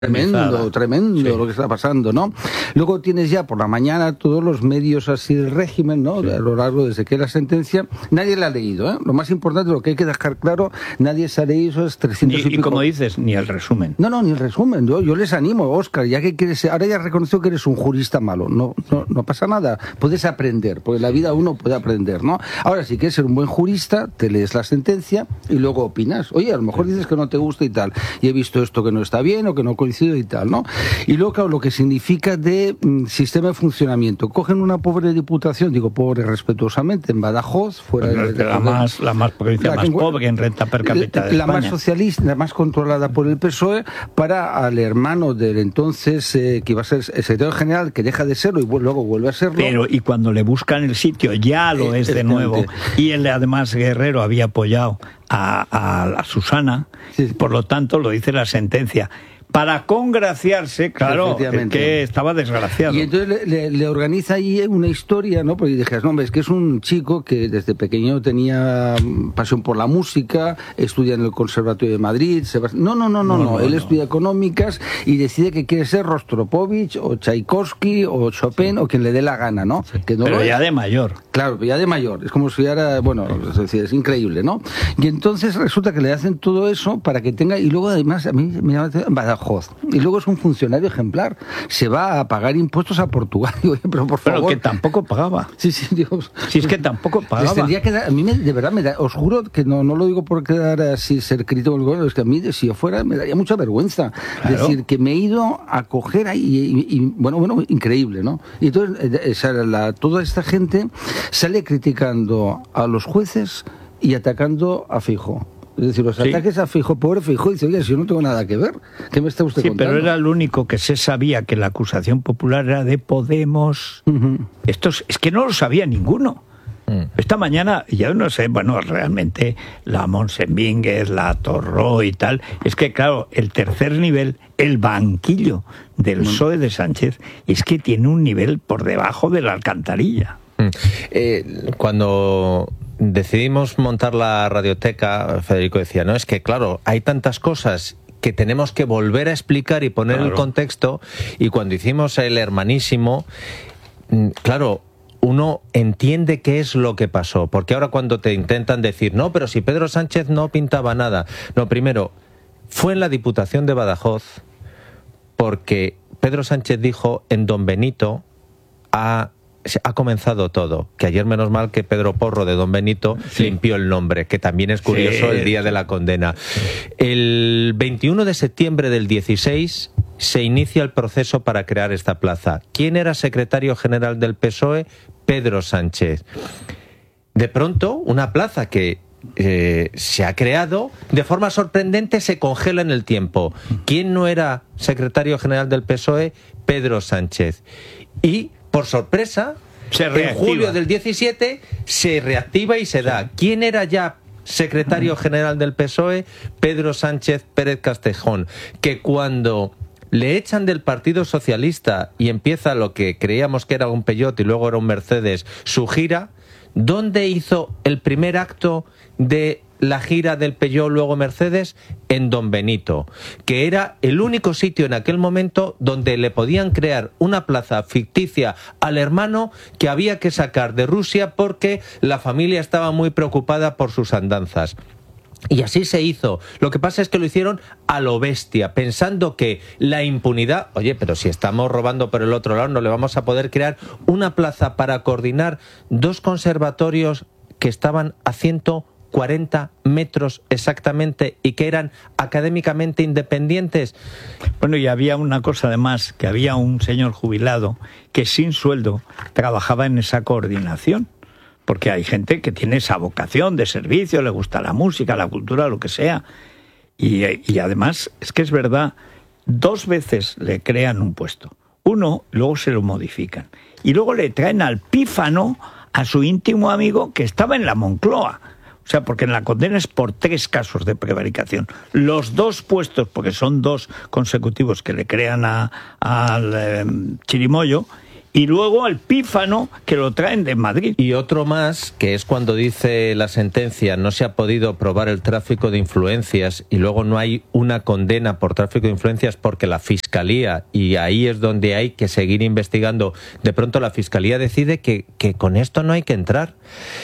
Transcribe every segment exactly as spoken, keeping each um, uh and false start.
Tremendo, tremendo sí. Lo que está pasando, ¿no? Luego tienes ya por la mañana todos los medios así del régimen, ¿no? Sí. A lo largo desde que la sentencia, nadie la ha leído, ¿eh? Lo más importante, lo que hay que dejar claro, nadie se ha leído esos trescientos y, y, y como dices, ni el resumen. No, no, ni el resumen. Yo, yo les animo, Óscar, ya que quieres, ahora ya reconoció que eres un jurista malo, no, no, no pasa nada, puedes aprender, porque en la vida uno puede aprender, ¿no? Ahora, si quieres ser un buen jurista, te lees la sentencia y luego opinas. Oye, a lo mejor dices que no te gusta y tal, y he visto esto que no está bien o que no coincide y tal, ¿no? Y luego, claro, lo que significa de mm, sistema de funcionamiento. Cogen una pobre diputación, digo pobre respetuosamente, en Badajoz, fuera de, de, de la, de, más, la más provincia la, más pobre en renta per cápita de la España. Más socialista, la más controlada por el P S O E, para al hermano del entonces, eh, que iba a ser el secretario general, que deja de serlo y luego vuelve a serlo. Pero, y cuando le buscan el sitio, ya lo eh, es de nuevo. Y él, además, Guerrero había apoyado a, a, a Susana, sí, sí. Por lo tanto, lo dice la sentencia. Para congraciarse, claro, que estaba desgraciado. Y entonces le, le, le organiza ahí una historia, ¿no? Porque dijeras, no, hombre, es que es un chico que desde pequeño tenía pasión por la música, estudia en el Conservatorio de Madrid. Se va... No, no, no, no, no, no. Él no. estudia económicas y decide que quiere ser Rostropovich o Tchaikovsky o Chopin o quien le dé la gana, ¿no? Sí. Que no Pero ya es. de mayor. Claro, ya de mayor. Es como si era, bueno, es decir, es increíble, ¿no? Y entonces resulta que le hacen todo eso para que tenga, y luego además, a mí me llama Badajoz. Y luego es un funcionario ejemplar. Se va a pagar impuestos a Portugal. Pero por favor. Pero que tampoco pagaba. Sí, sí, Dios. Si es que tampoco pagaba. Tendría que dar, a mí me, de verdad, me da, os juro que no, no lo digo por quedar así, ser crítico del gobierno, es que a mí, si yo fuera, me daría mucha vergüenza. Claro. Decir que me he ido a coger ahí, y, y, y bueno, bueno, increíble, ¿no? Y entonces, esa, la, toda esta gente sale criticando a los jueces y atacando a Feijóo. Es decir, los sí. ataques a Feijóo, pobre Feijóo, dice, oye, si yo no tengo nada que ver, ¿qué me está usted sí, contando? Pero era el único que se sabía que la acusación popular era de Podemos. Uh-huh. Estos, es que no lo sabía ninguno. Uh-huh. Esta mañana, ya no sé, bueno, realmente la Monsembínguez, la Torró y tal, es que claro, el tercer nivel, el banquillo del uh-huh. P S O E de Sánchez, es que tiene un nivel por debajo de la alcantarilla. Uh-huh. Eh, cuando decidimos montar la radioteca, Federico decía, no, es que claro, hay tantas cosas que tenemos que volver a explicar y poner claro. el contexto, y cuando hicimos el Hermanísimo, claro, uno entiende qué es lo que pasó, porque ahora cuando te intentan decir, no, pero si Pedro Sánchez no pintaba nada, no, primero, fue en la Diputación de Badajoz, porque Pedro Sánchez dijo en Don Benito a ha comenzado todo, que ayer menos mal que Pedro Porro de Don Benito sí. limpió el nombre, que también es curioso sí. el día de la condena. El veintiuno de septiembre del dieciséis se inicia el proceso para crear esta plaza. ¿Quién era secretario general del P S O E? Pedro Sánchez. De pronto, una plaza que eh, se ha creado, de forma sorprendente se congela en el tiempo. ¿Quién no era secretario general del P S O E? Pedro Sánchez. Y por sorpresa, en julio del diecisiete se reactiva y se da. ¿Quién era ya secretario general del P S O E? Pedro Sánchez Pérez Castejón, que cuando le echan del Partido Socialista y empieza lo que creíamos que era un Peugeot y luego era un Mercedes, su gira, ¿dónde hizo el primer acto de la gira del Peugeot, luego Mercedes? En Don Benito, que era el único sitio en aquel momento donde le podían crear una plaza ficticia al hermano que había que sacar de Rusia porque la familia estaba muy preocupada por sus andanzas. Y así se hizo. Lo que pasa es que lo hicieron a lo bestia, pensando que la impunidad, oye, pero si estamos robando por el otro lado, no le vamos a poder crear una plaza para coordinar dos conservatorios que estaban a ciento cuarenta metros exactamente y que eran académicamente independientes. Bueno, y había una cosa además, que había un señor jubilado que sin sueldo trabajaba en esa coordinación, porque hay gente que tiene esa vocación de servicio, le gusta la música, la cultura, lo que sea, y, y además es que es verdad, dos veces le crean un puesto, uno, luego se lo modifican, y luego le traen al pífano a su íntimo amigo que estaba en la Moncloa. O sea, porque en la condena es por tres casos de prevaricación. Los dos puestos, porque son dos consecutivos que le crean a, al eh, Chirimoyo, Y luego el pífano que lo traen de Madrid. Y otro más, que es cuando dice la sentencia no se ha podido probar el tráfico de influencias y luego no hay una condena por tráfico de influencias porque la Fiscalía, y ahí es donde hay que seguir investigando, de pronto la Fiscalía decide que, que con esto no hay que entrar,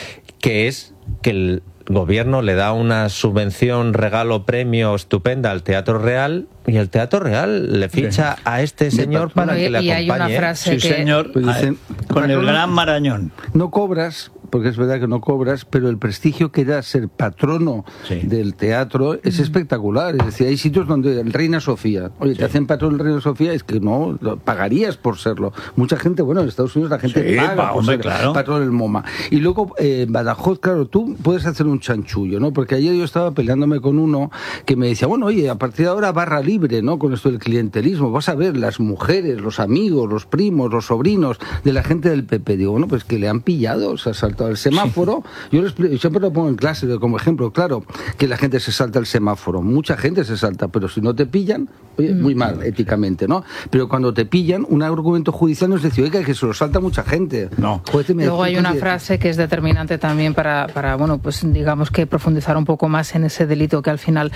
que es que el gobierno le da una subvención, regalo, premio estupenda al Teatro Real y el Teatro Real le ficha sí. a este señor para bueno, que le y acompañe. Y hay una frase sí, que... señor, pues dicen, con el gran Marañón. No cobras, porque es verdad que no cobras, pero el prestigio que da ser patrono sí. del teatro es espectacular. Es decir, hay sitios donde el Reina Sofía, oye, sí. te hacen patrón del Reina Sofía, es que no, pagarías por serlo. Mucha gente, bueno, en Estados Unidos la gente sí, paga pa, por hombre, ser claro. patrón del MoMA. Y luego, eh, en Badajoz, claro, tú puedes hacer un chanchullo, ¿no? Porque ayer yo estaba peleándome con uno que me decía, bueno, oye, a partir de ahora barra libre, ¿no? Con esto del clientelismo, vas a ver las mujeres, los amigos, los primos, los sobrinos de la gente del P P. Digo, bueno, pues que le han pillado, se ha saltado el semáforo. Sí. Yo les, siempre lo pongo en clase como ejemplo, claro, que la gente se salta el semáforo. Mucha gente se salta, pero si no te pillan, oye, muy mal, éticamente, ¿no? Pero cuando te pillan, un argumento judicial no es decir, oiga, que se lo salta mucha gente. No. Juez, me Luego hay una frase que es determinante también para, para, bueno, pues digamos que profundizar un poco más en ese delito que al final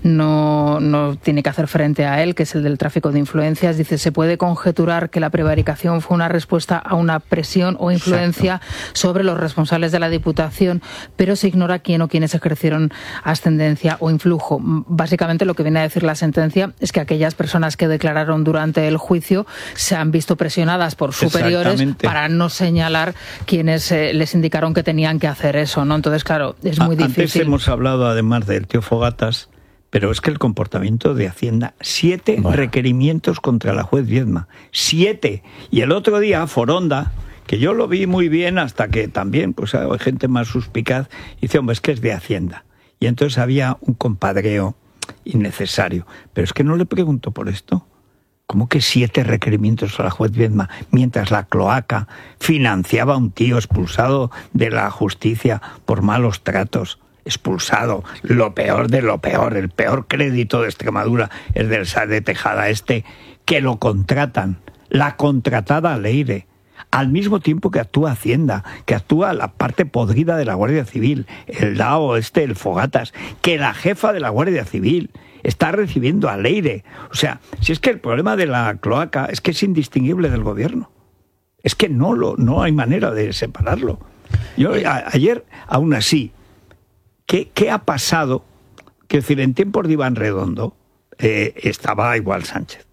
no, no tiene que hacer frente a él, que es el del tráfico de influencias. Dice, se puede conjeturar que la prevaricación fue una respuesta a una presión o influencia Exacto. sobre los responsables de la Diputación, pero se ignora quién o quiénes ejercieron ascendencia o influjo. Básicamente lo que viene a decir la sentencia es que aquellas personas que declararon durante el juicio se han visto presionadas por superiores para no señalar quienes eh, les indicaron que tenían que hacer eso, ¿no? Entonces, claro, es muy Antes difícil. Antes hemos hablado además del tío Fogatas, pero es que el comportamiento de Hacienda, siete bueno. requerimientos contra la juez Viedma, siete. Y el otro día Foronda, que yo lo vi muy bien hasta que también pues hay gente más suspicaz, dice, hombre, es que es de Hacienda. Y entonces había un compadreo innecesario. Pero es que no le pregunto por esto. ¿Cómo que siete requerimientos a la juez Viedma mientras la cloaca financiaba a un tío expulsado de la justicia por malos tratos? Expulsado, lo peor de lo peor, el peor crédito de Extremadura es del S A de Tejada este, que lo contratan, la contratada Leire, al mismo tiempo que actúa Hacienda, que actúa la parte podrida de la Guardia Civil, el D A O este, el Fogatas, que la jefa de la Guardia Civil está recibiendo a Leire. O sea, si es que el problema de la cloaca es que es indistinguible del gobierno, es que no, lo, no hay manera de separarlo. Yo a, ayer, aún así, ¿Qué, ¿Qué ha pasado? Quiero decir, en tiempos de Iván Redondo eh, estaba igual Sánchez.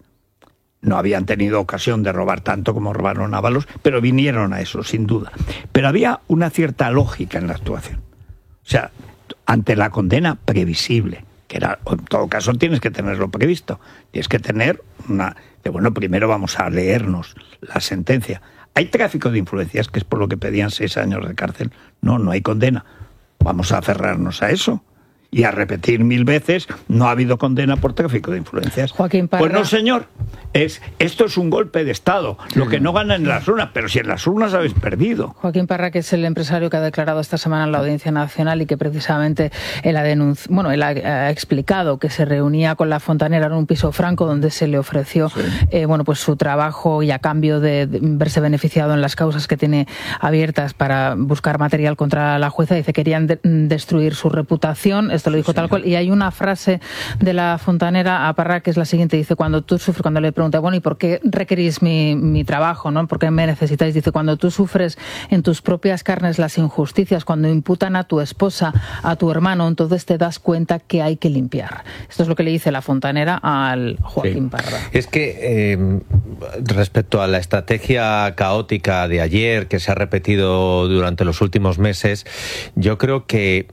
No habían tenido ocasión de robar tanto como robaron Ábalos, pero vinieron a eso, sin duda. Pero había una cierta lógica en la actuación. O sea, ante la condena previsible, que era, en todo caso tienes que tenerlo previsto. Tienes que tener una... Que bueno, primero vamos a leernos la sentencia. ¿Hay tráfico de influencias, que es por lo que pedían seis años de cárcel? No, no hay condena. Vamos a aferrarnos a eso y a repetir mil veces, no ha habido condena por tráfico de influencias. Joaquín Parra. Pues no, señor, es, esto es un golpe de Estado, lo que no ganan en las urnas, pero si en las urnas habéis perdido. Joaquín Parra, que es el empresario que ha declarado esta semana en la Audiencia Nacional y que precisamente él ha denunciado, bueno, él ha, ha explicado que se reunía con la fontanera en un piso franco donde se le ofreció sí. eh, bueno, pues su trabajo y a cambio de, de verse beneficiado en las causas que tiene abiertas para buscar material contra la jueza. Dice que querían de, destruir su reputación. Esto lo dijo sí, tal cual. Y hay una frase de la fontanera a Parra que es la siguiente. Dice, cuando tú sufres, cuando le pregunta, bueno, ¿y por qué requerís mi, mi trabajo? ¿No? ¿Por qué me necesitáis? Dice, cuando tú sufres en tus propias carnes las injusticias, cuando imputan a tu esposa, a tu hermano, entonces te das cuenta que hay que limpiar. Esto es lo que le dice la fontanera al Joaquín sí. Parra. Es que eh, respecto a la estrategia caótica de ayer, que se ha repetido durante los últimos meses, yo creo que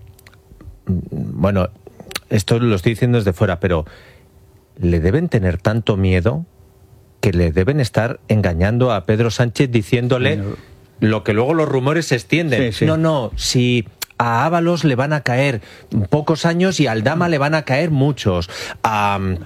bueno, esto lo estoy diciendo desde fuera, pero le deben tener tanto miedo que le deben estar engañando a Pedro Sánchez diciéndole sí, lo que luego los rumores se extienden. Sí, sí. No, no, si a Ábalos le van a caer pocos años y a Aldama le van a caer muchos. A,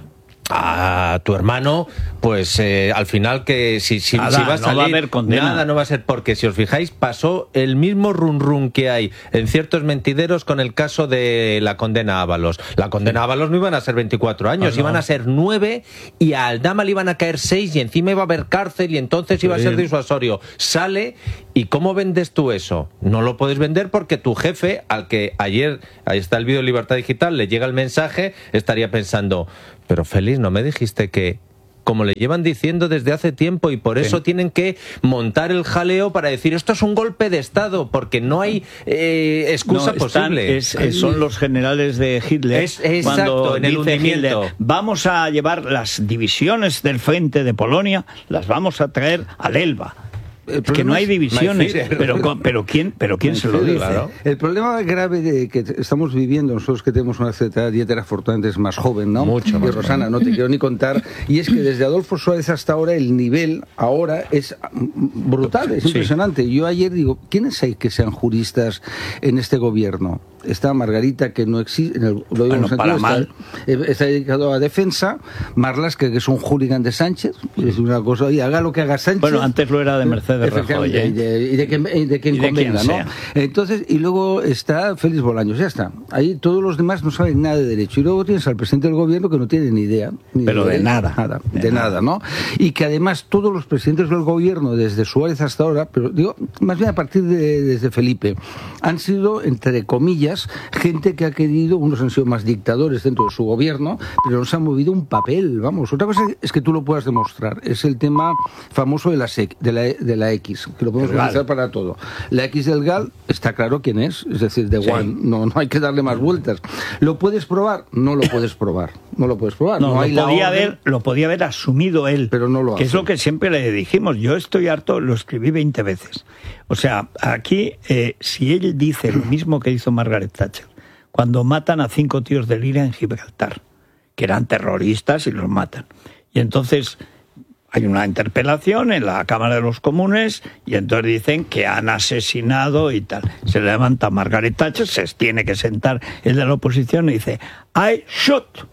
a tu hermano, pues eh, al final que si, si, nada, si va a salir, no va a haber condena. Nada no va a ser, porque si os fijáis pasó el mismo run run que hay en ciertos mentideros con el caso de la condena a Ábalos. La condena a Ábalos no iban a ser veinticuatro años, oh, no. iban a ser nueve, y a Aldama le iban a caer seis, y encima iba a haber cárcel, y entonces iba sí. a ser disuasorio. Sale, ¿y cómo vendes tú eso? No lo puedes vender porque tu jefe, al que ayer, ahí está el vídeo de Libertad Digital, le llega el mensaje, estaría pensando, pero Félix, ¿no me dijiste que, como le llevan diciendo desde hace tiempo, y por eso sí. tienen que montar el jaleo para decir esto es un golpe de Estado, porque no hay eh, excusa no, posible? Están, es, es, son los generales de Hitler. Es, exacto, cuando en el dice hundimiento. Hitler, vamos a llevar las divisiones del frente de Polonia, las vamos a traer al Elba. Es que no hay divisiones, pero, pero ¿quién, pero quién se lo dice? Claro. El problema grave de que estamos viviendo nosotros, que tenemos una cierta dieta afortunadamente, es más joven, ¿no? Mucho más. Y Rosana, no te quiero ni contar. Y es que desde Adolfo Suárez hasta ahora el nivel ahora es brutal, es sí. impresionante. Yo ayer digo, ¿quiénes hay que sean juristas en este gobierno? Está Margarita, que no existe, en el, lo digo bueno, en para sentido, mal. Está, está dedicado a defensa. Marlas, que, que es un hooligan de Sánchez, es una cosa, y haga lo que haga Sánchez. Bueno, antes lo era de Mercedes Rajoy, ¿eh? Y de, y de, quien, y de quien y de convenga, quien ¿no? sea. Entonces, y luego está Félix Bolaños, ya está. Ahí todos los demás no saben nada de derecho. Y luego tienes al presidente del gobierno que no tiene ni idea. Ni Pero de, de nada. nada de, de nada. nada, ¿no? Y que además todos los presidentes del gobierno, desde Suárez hasta ahora, pero digo, más bien a partir de desde Felipe, han sido, entre comillas, gente que ha querido, unos han sido más dictadores dentro de su gobierno, pero no se han movido un papel, vamos. Otra cosa es que tú lo puedas demostrar. Es el tema famoso de la, sec, de la, de la X, que lo podemos utilizar para todo. La X del G A L está claro quién es, es decir, de sí. One, no, no hay que darle más vueltas. ¿Lo puedes probar? No lo puedes probar. No lo puedes probar. No, no hay lo, podía la haber, lo podía haber asumido él, pero no lo que hace. Es lo que siempre le dijimos. Yo estoy harto, lo escribí veinte veces. O sea, aquí, eh, si él dice lo mismo que hizo Margaret Thatcher, cuando matan a cinco tíos del I R A en Gibraltar, que eran terroristas y los matan. Y entonces hay una interpelación en la Cámara de los Comunes y entonces dicen que han asesinado y tal. Se levanta Margaret Thatcher, se tiene que sentar el de la oposición y dice, I shot.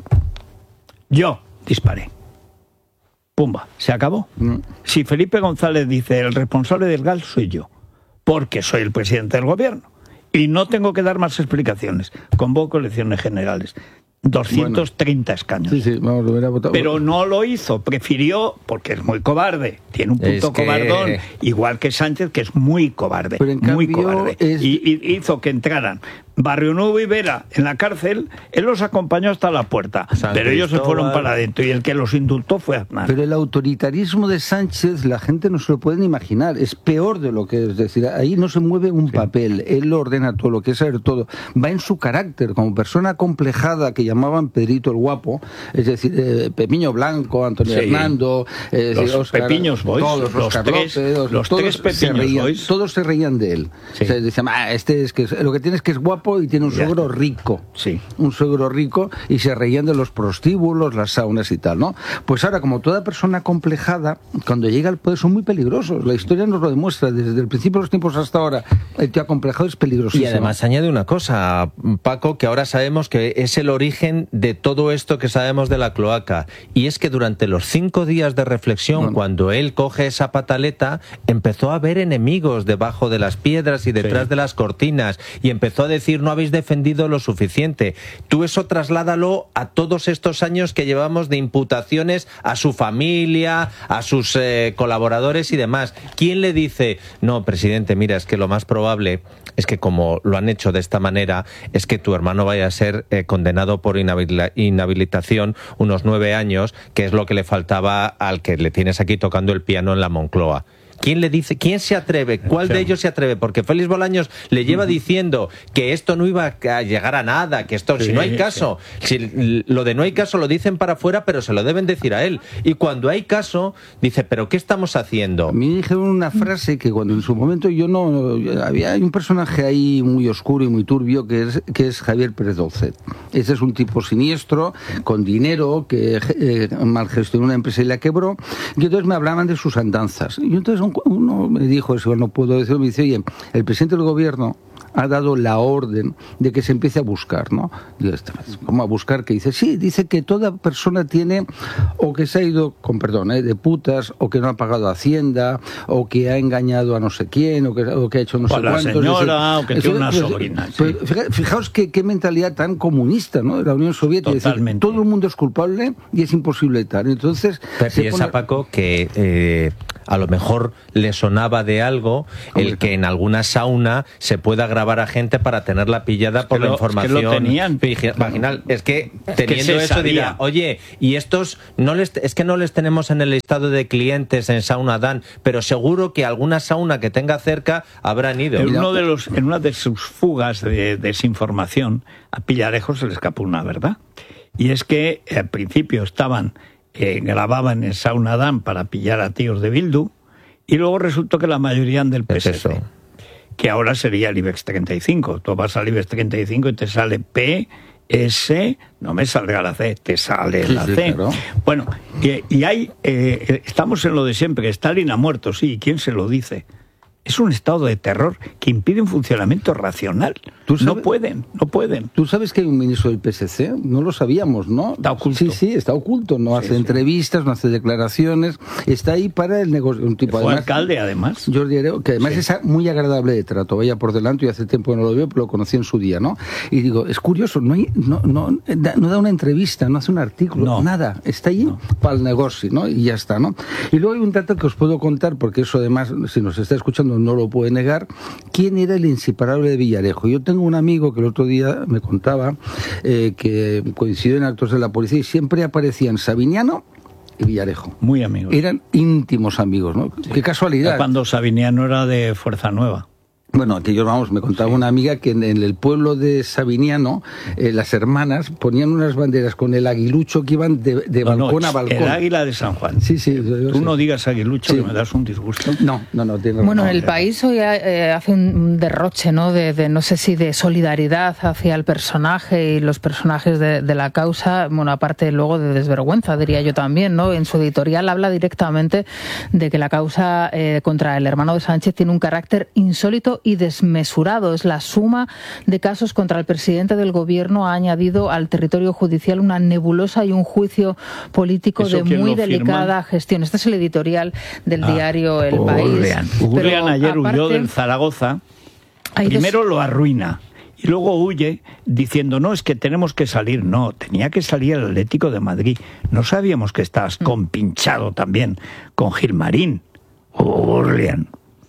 Yo disparé. Pumba, se acabó. Mm. Si Felipe González dice, el responsable del G A L soy yo, porque soy el presidente del gobierno, y no tengo que dar más explicaciones. Convoco elecciones generales. doscientos treinta bueno, escaños. Sí, sí, vamos, lo hubiera votado. Pero no lo hizo. Prefirió, porque es muy cobarde. Tiene un punto es que... cobardón. Igual que Sánchez, que es muy cobarde. Pero en muy cambio cobarde. Es... Y, y hizo que entraran Barrio Nuevo y Vera en la cárcel. Él los acompañó hasta la puerta. San pero Cristóbal. Ellos se fueron para adentro. Y el que los indultó fue Aznar. Pero el autoritarismo de Sánchez, la gente no se lo puede ni imaginar. Es peor de lo que es. Es decir, ahí no se mueve un sí. papel. Él lo ordena todo, lo que es saber todo. Va en su carácter, como persona acomplejada que llamaban Pedrito el Guapo. Es decir, eh, Pepiño Blanco, Antonio sí. Hernando, eh, los Oscar, Pepiños Boys, todos, los Oscar tres, López, los, los todos tres Pepiños se reían, Boys. Todos se reían de él. Sí. O sea, decían, ah, este es que es, lo que tiene es que es guapo y tiene un suegro rico. Sí. Un suegro rico, y se reían de los prostíbulos, las saunas y tal, ¿no? Pues ahora, como toda persona acomplejada, cuando llega al poder son muy peligrosos. La historia nos lo demuestra. Desde el principio de los tiempos hasta ahora, el tío acomplejado es peligrosísimo. Y además añade una cosa, Paco, que ahora sabemos que es el origen de todo esto que sabemos de la cloaca, y es que durante los cinco días de reflexión, bueno. cuando él coge esa pataleta, empezó a ver enemigos debajo de las piedras y detrás sí. de las cortinas, y empezó a decir, no habéis defendido lo suficiente. Tú eso trasládalo a todos estos años que llevamos de imputaciones a su familia, a sus eh, colaboradores y demás. ¿Quién le dice, no, presidente, mira, es que lo más probable es que como lo han hecho de esta manera, es que tu hermano vaya a ser eh, condenado por inhabil- inhabilitación unos nueve años, que es lo que le faltaba al que le tienes aquí tocando el piano en la Moncloa? ¿Quién le dice? ¿Quién se atreve? ¿Cuál de ellos se atreve? Porque Félix Bolaños le lleva diciendo que esto no iba a llegar a nada, que esto, sí, si no hay caso, sí. si lo de no hay caso lo dicen para afuera, pero se lo deben decir a él. Y cuando hay caso, dice, ¿pero qué estamos haciendo? A mí dijeron una frase que cuando en su momento yo no... Había un personaje ahí muy oscuro y muy turbio que es, que es Javier Pérez Dolcet. Ese es un tipo siniestro, con dinero, que eh, mal gestionó una empresa y la quebró. Y entonces me hablaban de sus andanzas. Y entonces uno me dijo, eso no puedo decirlo, me dice, oye, el presidente del gobierno ha dado la orden de que se empiece a buscar, ¿no? ¿Cómo a buscar? Que dice, sí, dice que toda persona tiene, o que se ha ido, con perdón, ¿eh? de putas, o que no ha pagado Hacienda, o que ha engañado a no sé quién, o que, o que ha hecho no sé cuántos. La señora, o que tiene una sobrina. Pues, sí. Fijaos qué, qué mentalidad tan comunista, ¿no? De la Unión Soviética. Decir, todo el mundo es culpable y es imposible estar. Entonces, pero piensa, pone... Paco, que eh, a lo mejor le sonaba de algo Hombre, el que en alguna sauna se pueda grabar a gente para tenerla pillada por lo, la información es que lo tenían. Vaginal. Es que teniendo es que eso diría, oye, y estos no les es que no les tenemos en el listado de clientes en Sauna Dan, pero seguro que alguna sauna que tenga cerca habrán ido. En, uno de los, en una de sus fugas de desinformación, a Pillarejo se le escapó una verdad. Y es que al principio estaban, eh, grababan en Sauna Dan para pillar a tíos de Bildu, y luego resultó que la mayoría eran del P S C. Es que ahora sería el IBEX treinta y cinco. Tú vas al IBEX treinta y cinco y te sale P, S, no me salga la C, te sale sí, la sí, C. Claro. Bueno, y, y hay, eh, estamos en lo de siempre, Stalin ha muerto, sí, ¿quién se lo dice? Es un estado de terror que impide un funcionamiento racional. ¿Tú sabes? No pueden, no pueden. ¿Tú sabes que hay un ministro del P S C? No lo sabíamos, ¿no? Está oculto. Sí, sí, está oculto. No sí, hace sí. entrevistas, no hace declaraciones. Está ahí para el negocio. Un tipo, Fue además, alcalde, además. Jordi Hereu, que además sí. es muy agradable de trato. Vaya por delante, y hace tiempo que no lo veo, pero lo conocí en su día, ¿no? Y digo, es curioso, no, hay, no, no, no da una entrevista, no hace un artículo, no. nada. Está ahí no. para el negocio, ¿no? Y ya está, ¿no? Y luego hay un dato que os puedo contar, porque eso además, si nos está escuchando, no lo puede negar. ¿Quién era el inseparable de Villarejo? Yo tengo un amigo que el otro día me contaba eh, que coincidió en actos de la policía y siempre aparecían Sabiniano y Villarejo. Muy amigos. Eran íntimos amigos, ¿no? Sí. Qué casualidad. Cuando Sabiniano era de Fuerza Nueva. Bueno, aquellos, vamos, me contaba sí. una amiga que en, en el pueblo de Sabiniano, eh, las hermanas ponían unas banderas con el aguilucho que iban de, de no, balcón no, a balcón. El águila de San Juan. Sí, sí. Yo, yo Tú sí. no digas aguilucho, sí. que me das un disgusto. No, no, no. Tiene bueno, razón. el país hoy eh, hace un derroche, ¿no? De, de, no sé si de solidaridad hacia el personaje y los personajes de, de la causa, bueno, aparte luego de desvergüenza, diría yo también, ¿no? En su editorial habla directamente de que la causa eh, contra el hermano de Sánchez tiene un carácter insólito y desmesurado. Es la suma de casos contra el presidente del gobierno ha añadido al territorio judicial una nebulosa y un juicio político de muy delicada firma? gestión. Este es el editorial del ah, diario El Urlian. País. Urlian ayer aparte, huyó del Zaragoza. Primero dos... lo arruina y luego huye diciendo, no, es que tenemos que salir. No, tenía que salir el Atlético de Madrid. No sabíamos que estabas mm. compinchado también con Gilmarín. Urlian.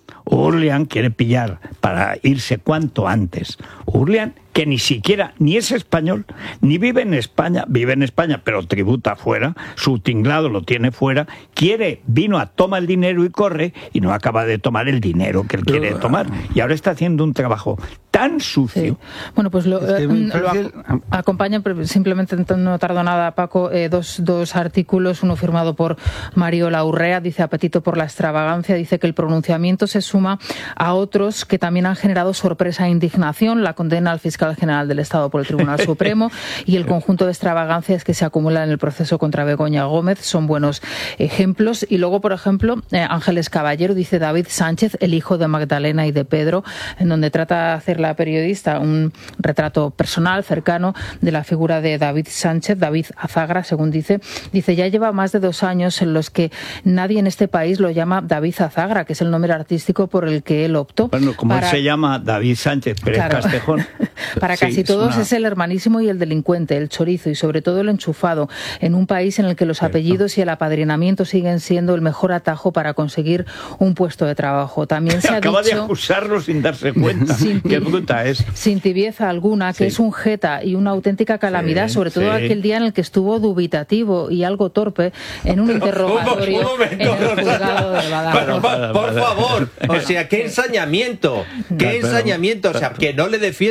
Urlian quiere pillar para irse cuanto antes. Urlian, que ni siquiera, ni es español, ni vive en España, vive en España, pero tributa fuera, su tinglado lo tiene fuera, quiere, vino a tomar el dinero y corre, y no acaba de tomar el dinero que él quiere tomar. Y ahora está haciendo un trabajo tan sucio. Sí. Bueno, pues lo, es que eh, lo ac acompañan, simplemente no tardo nada, Paco, eh, dos, dos artículos, uno firmado por Mariola Urrea, dice apetito por la extravagancia, dice que el pronunciamiento se suma a otros que también han generado sorpresa e indignación, la condena al fiscal general del Estado por el Tribunal Supremo y el conjunto de extravagancias que se acumulan en el proceso contra Begoña Gómez son buenos ejemplos. Y luego, por ejemplo, eh, Ángeles Caballero dice David Sánchez, el hijo de Magdalena y de Pedro, en donde trata de hacer la periodista un retrato personal, cercano, de la figura de David Sánchez, David Azagra, según dice. Dice, ya lleva más de dos años en los que nadie en este país lo llama David Azagra, que es el nombre artístico por el que él optó. Bueno, como para... él se llama David Sánchez Pérez claro. Castejón. Para casi sí, todos es, una... es el hermanísimo y el delincuente, el chorizo y sobre todo el enchufado, en un país en el que los Cierto. apellidos y el apadrinamiento siguen siendo el mejor atajo para conseguir un puesto de trabajo. También se Acaba ha dicho, de acusarlo sin darse cuenta. Sin Qué bruta es. Sin tibieza alguna, que sí. es un jeta y una auténtica calamidad, sí, sobre todo sí. aquel día en el que estuvo dubitativo y algo torpe en un interrogatorio un, un momento, en el juzgado de Badajoz. Pero, por favor, o sea, qué ensañamiento, qué ensañamiento, o sea, que no le defiendan más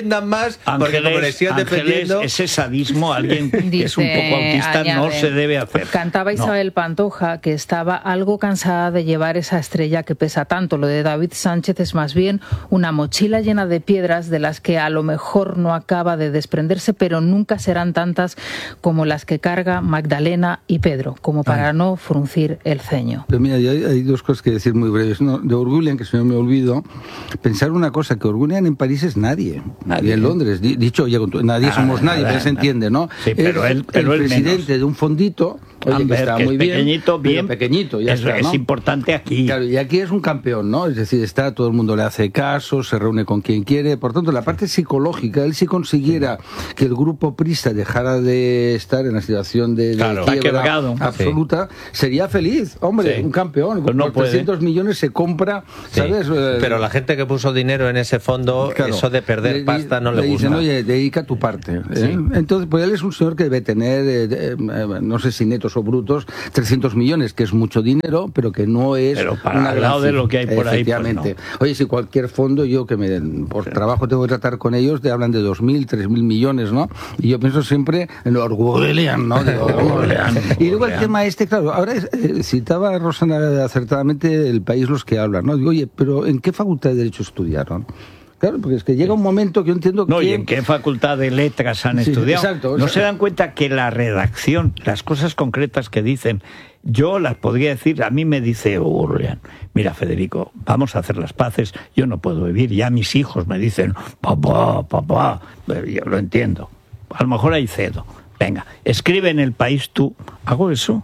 más, Ángeles, porque como le sigas Ángeles, defendiendo... ese sadismo, alguien que es un poco autista añade, no se debe hacer. Cantaba Isabel no. Pantoja que estaba algo cansada de llevar esa estrella que pesa tanto. Lo de David Sánchez es más bien una mochila llena de piedras de las que a lo mejor no acaba de desprenderse, pero nunca serán tantas como las que carga Magdalena y Pedro, como para Ay. no fruncir el ceño. Pero mira, hay, hay dos cosas que decir muy breves. No, de Orgullian, que si no me olvido, pensar una cosa, que Orgullian en París es nadie. Nadie. Y en Londres, dicho, oye, nadie ah, somos nadie, nada, pero se entiende, ¿no? Sí, pero es él, pero el él presidente menos. de un fondito, oye, Amber, que está que muy es bien, pequeñito, bien, pequeñito, ya es, está, ¿no? Es importante aquí. Claro, y aquí es un campeón, ¿no? Es decir, está, todo el mundo le hace caso, se reúne con quien quiere. Por tanto, la parte psicológica, él si consiguiera que el grupo prista dejara de estar en la situación de, de claro, quiebra absoluta, sí. sería feliz. Hombre, sí. un campeón. Pues no por trescientos millones se compra, ¿sabes? Sí. Pero la gente que puso dinero en ese fondo, claro, eso de perder le, pasta no le, le gusta. Dicen, oye, dedica tu parte. ¿eh? Sí. Entonces, pues él es un señor que debe tener, eh, eh, no sé si netos o brutos, trescientos millones, que es mucho dinero, pero que no es... Pero para al lado de lo que hay por ahí, pues no. Oye, si cualquier fondo, yo que me por sí. trabajo tengo que tratar con ellos, te hablan de dos mil, tres mil millones, ¿no? Y yo pienso siempre en lo Orgullian, ¿no? De Orgullian. Y luego el tema este, claro, ahora eh, citaba Rosana acertadamente El País los que hablan, ¿no? Digo, oye, pero ¿en qué facultad de Derecho estudiaron? Claro, porque es que llega un momento que yo entiendo que... No, ¿y en qué facultad de letras han sí, estudiado? Exacto, no o sea... se dan cuenta que la redacción, las cosas concretas que dicen, yo las podría decir, a mí me dice Orgullian, mira, Federico, vamos a hacer las paces, yo no puedo vivir, ya mis hijos me dicen, papá, papá, yo lo entiendo, a lo mejor ahí cedo. Venga, escribe en El País tú, hago eso,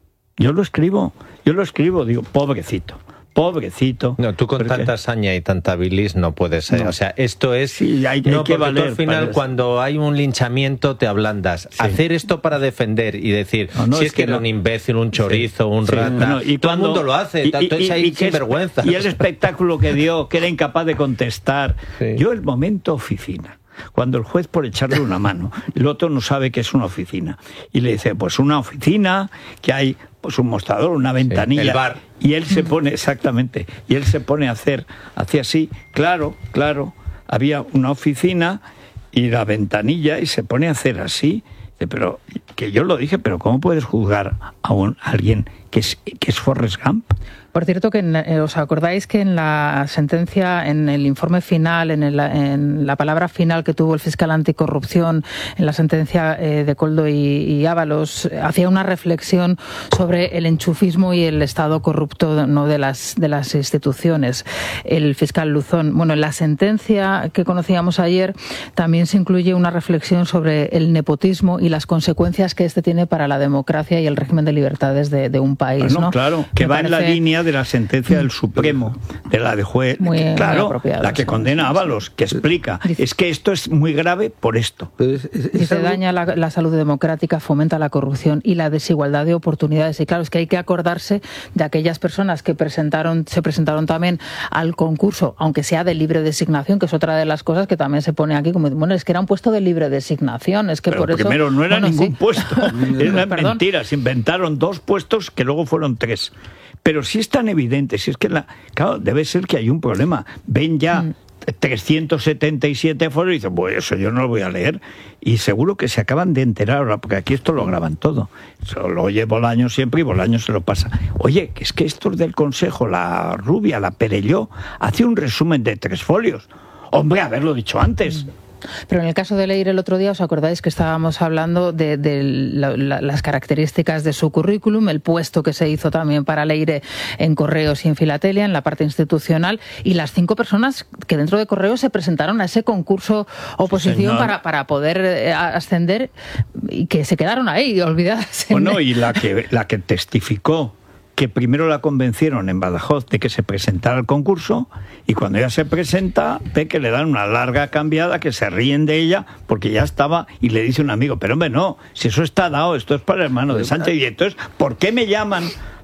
yo lo escribo, yo lo escribo, digo, pobrecito. Pobrecito. No, tú con porque... tanta saña y tanta bilis no puedes ser. No. O sea, esto es... Sí, hay, no, hay que valer. Al final, cuando hay un linchamiento, te ablandas. Sí. Hacer esto para defender y decir, no, no, si es, es que, que era no... un imbécil, un chorizo, sí. un sí. rata... Bueno, y todo cuando... el mundo lo hace. Y, y, y, hay sinvergüenza. Y el espectáculo que dio, que era incapaz de contestar. Sí. Yo, el momento oficina. Cuando el juez, por echarle una mano, el otro no sabe que es una oficina. Y le dice, pues una oficina, que hay pues un mostrador, una ventanilla. Sí, el bar. Y él se pone, exactamente, y él se pone a hacer, hacía así, claro, claro, había una oficina y la ventanilla, y se pone a hacer así. Pero, que yo lo dije, pero ¿cómo puedes juzgar a, un, a alguien que es, que es Forrest Gump? Por cierto, que eh, os acordáis que en la sentencia, en el informe final, en, el, en la palabra final que tuvo el fiscal anticorrupción, en la sentencia eh, de Koldo y, y Ábalos, hacía una reflexión sobre el enchufismo y el estado corrupto, no de las de las instituciones. El fiscal Luzón, bueno, en la sentencia que conocíamos ayer también se incluye una reflexión sobre el nepotismo y las consecuencias que este tiene para la democracia y el régimen de libertades de, de un país. Bueno, ¿no? Claro, que Me va parece... en la línea de la sentencia del Supremo, de la de juez, muy, que, claro, muy la que condena a Ábalos, que explica, dice, es que esto es muy grave por esto. Es, es, es dice, algo... daña la, la salud democrática, fomenta la corrupción y la desigualdad de oportunidades. Y claro, es que hay que acordarse de aquellas personas que presentaron, se presentaron también al concurso, aunque sea de libre designación, que es otra de las cosas que también se pone aquí, como, bueno, es que era un puesto de libre designación, es que Pero por primero eso... no era bueno, ningún sí. puesto, eran mentiras, inventaron dos puestos que luego fueron tres. Pero si es tan evidente, si es que la, claro, debe ser que hay un problema. Ven ya mm. trescientos setenta y siete foros y dicen, pues eso yo no lo voy a leer. Y seguro que se acaban de enterar ahora, porque aquí esto lo graban todo. Eso lo oye Bolaño siempre y Bolaño se lo pasa. Oye, que es que estos del Consejo, la Rubia, la Perelló, hace un resumen de tres folios. Hombre, haberlo dicho antes. Mm. Pero en el caso de Leire el otro día, ¿os acordáis que estábamos hablando de, de la, la, las características de su currículum, el puesto que se hizo también para Leire en Correos y en Filatelia, en la parte institucional, y las cinco personas que dentro de Correos se presentaron a ese concurso oposición sí, para, para poder eh, ascender y que se quedaron ahí, olvidadas? Bueno, y la que, la que testificó que primero la convencieron en Badajoz de que se presentara al concurso y cuando ella se presenta ve que le dan una larga cambiada, que se ríen de ella porque ya estaba, y le dice un amigo, pero hombre no, si eso está dado, esto es para el hermano de Sánchez, y entonces ¿por qué me llaman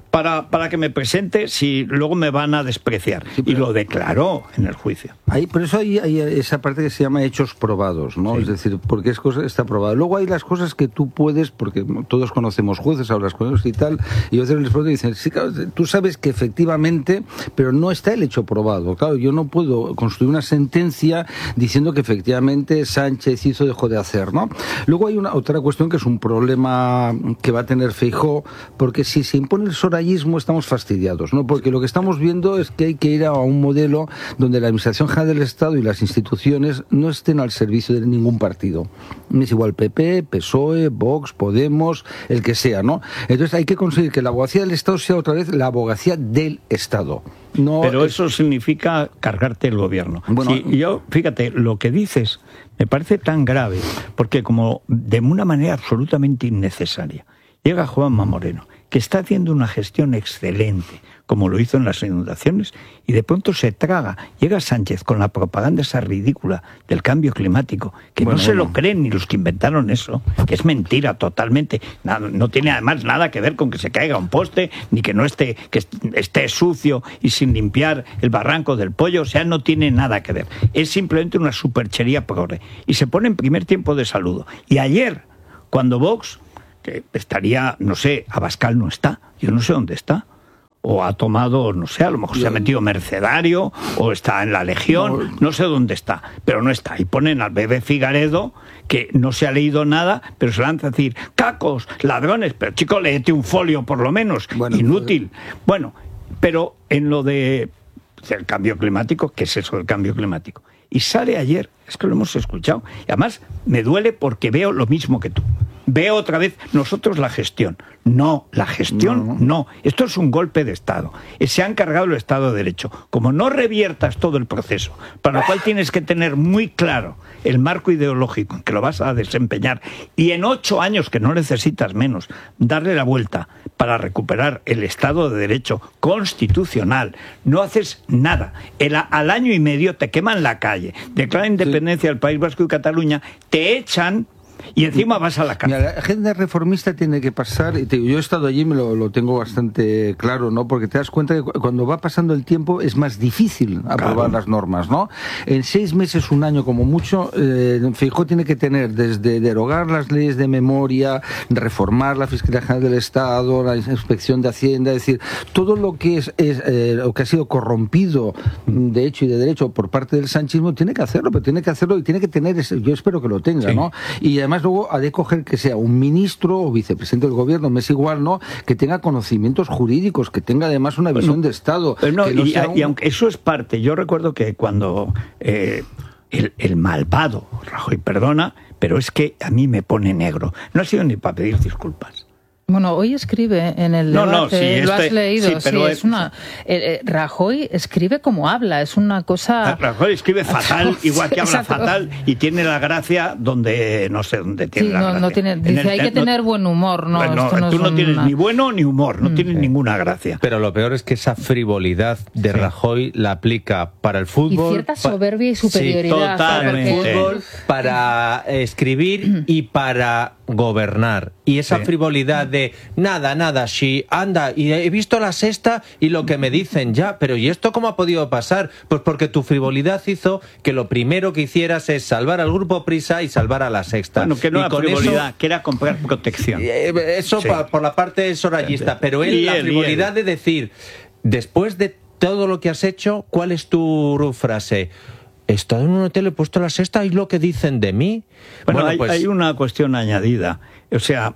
para, para que me presente si luego me van a despreciar. Sí, y lo declaró en el juicio. Ahí, por eso hay, hay esa parte que se llama hechos probados, ¿no? Sí. Es decir, porque es cosa, está probado. Luego hay las cosas que tú puedes, porque todos conocemos jueces, hablas con ellos y tal, y a veces les pregunto y dicen, sí, claro, tú sabes que efectivamente, pero no está el hecho probado. Claro, yo no puedo construir una sentencia diciendo que efectivamente Sánchez hizo, dejó de hacer, ¿no? Luego hay una otra cuestión que es un problema que va a tener Feijóo, porque si se impone el sorayismo estamos fastidiados, ¿no? Porque lo que estamos viendo es que hay que ir a un modelo donde la Administración General del Estado y las instituciones no estén al servicio de ningún partido. Es igual P P, P S O E, Vox, Podemos, el que sea, ¿no? Entonces hay que conseguir que la abogacía del Estado sea otra vez la abogacía del Estado. No Pero es... eso significa cargarte el gobierno. Bueno, sí, yo, fíjate, lo que dices me parece tan grave, porque como de una manera absolutamente innecesaria, llega Juanma Moreno, que está haciendo una gestión excelente, como lo hizo en las inundaciones, y de pronto se traga, llega Sánchez con la propaganda esa ridícula del cambio climático, que bueno, no se bueno. lo creen ni los que inventaron eso, que es mentira totalmente, nada, no tiene además nada que ver con que se caiga un poste, ni que no esté, que esté sucio y sin limpiar el barranco del Pollo, o sea, no tiene nada que ver, es simplemente una superchería progre, y se pone en primer tiempo de saludo. Y ayer, cuando Vox, que estaría, no sé, Abascal no está, yo no sé dónde está, o ha tomado, no sé, a lo mejor Bien. se ha metido mercedario, o está en la Legión, no, no sé dónde está, pero no está. Y ponen al bebé Figaredo, que no se ha leído nada, pero se lanza a decir, cacos, ladrones, pero chico, léete un folio por lo menos, bueno, inútil. Pues... Bueno, pero en lo de el cambio climático, ¿qué es eso del cambio climático? Y sale ayer, es que lo hemos escuchado, y además me duele porque veo lo mismo que tú. Veo otra vez nosotros la gestión. No, la gestión no. no. Esto es un golpe de Estado. Se han cargado el Estado de Derecho. Como no reviertas todo el proceso, para lo cual tienes que tener muy claro el marco ideológico en que lo vas a desempeñar, y en ocho años, que no necesitas menos, darle la vuelta para recuperar el Estado de Derecho constitucional, no haces nada. El, al año y medio te queman la calle, declaran independencia sí. del País Vasco y Cataluña, te echan... Y encima vas a la cárcel. Mira, la agenda reformista tiene que pasar, y te digo, yo he estado allí y me lo, lo tengo bastante claro, ¿no? Porque te das cuenta que cuando va pasando el tiempo es más difícil aprobar claro. las normas, ¿no? En seis meses, un año como mucho, eh, Feijóo tiene que tener desde derogar las leyes de memoria, reformar la Fiscalía General del Estado, la Inspección de Hacienda, es decir, todo lo que es, es eh, lo que ha sido corrompido de hecho y de derecho por parte del sanchismo, tiene que hacerlo, pero tiene que hacerlo y tiene que tener ese, yo espero que lo tenga, sí. ¿no? Y además luego ha de coger que sea un ministro o vicepresidente del gobierno, me es igual, ¿no? Que tenga conocimientos jurídicos, que tenga además una visión bueno, de Estado. No, que no y, sea un... y aunque eso es parte, yo recuerdo que cuando eh, el, el malvado Rajoy perdona, pero es que a mí me pone negro. No ha sido ni para pedir disculpas. Bueno, hoy escribe en el debate, no, no, sí, lo este, has leído, sí, pero sí, es una eh, eh, Rajoy escribe como habla, es una cosa... Rajoy escribe fatal, igual que habla fatal, y tiene la gracia donde, no sé dónde tiene sí, la no, gracia. No tiene, dice, el, hay que no, tener buen humor, ¿no? Bueno, esto no tú es no una... tienes ni bueno ni humor, no mm. tienes sí. ninguna gracia. Pero lo peor es que esa frivolidad de sí. Rajoy la aplica para el fútbol... Y cierta soberbia y superioridad. Sí, totalmente. Para el fútbol, para escribir y para gobernar. Y esa sí. frivolidad de nada, nada, si anda, y he visto la sexta y lo que me dicen ya, pero ¿y esto cómo ha podido pasar? Pues porque tu frivolidad hizo que lo primero que hicieras es salvar al Grupo Prisa y salvar a la sexta. Bueno, que no y era frivolidad, eso, que era comprar protección. Eso sí. por la parte sorayista, pero él, la frivolidad de decir, después de todo lo que has hecho, ¿cuál es tu frase? He estado en un hotel, he puesto la sexta y lo que dicen de mí. Bueno, bueno hay, pues... hay una cuestión añadida. O sea,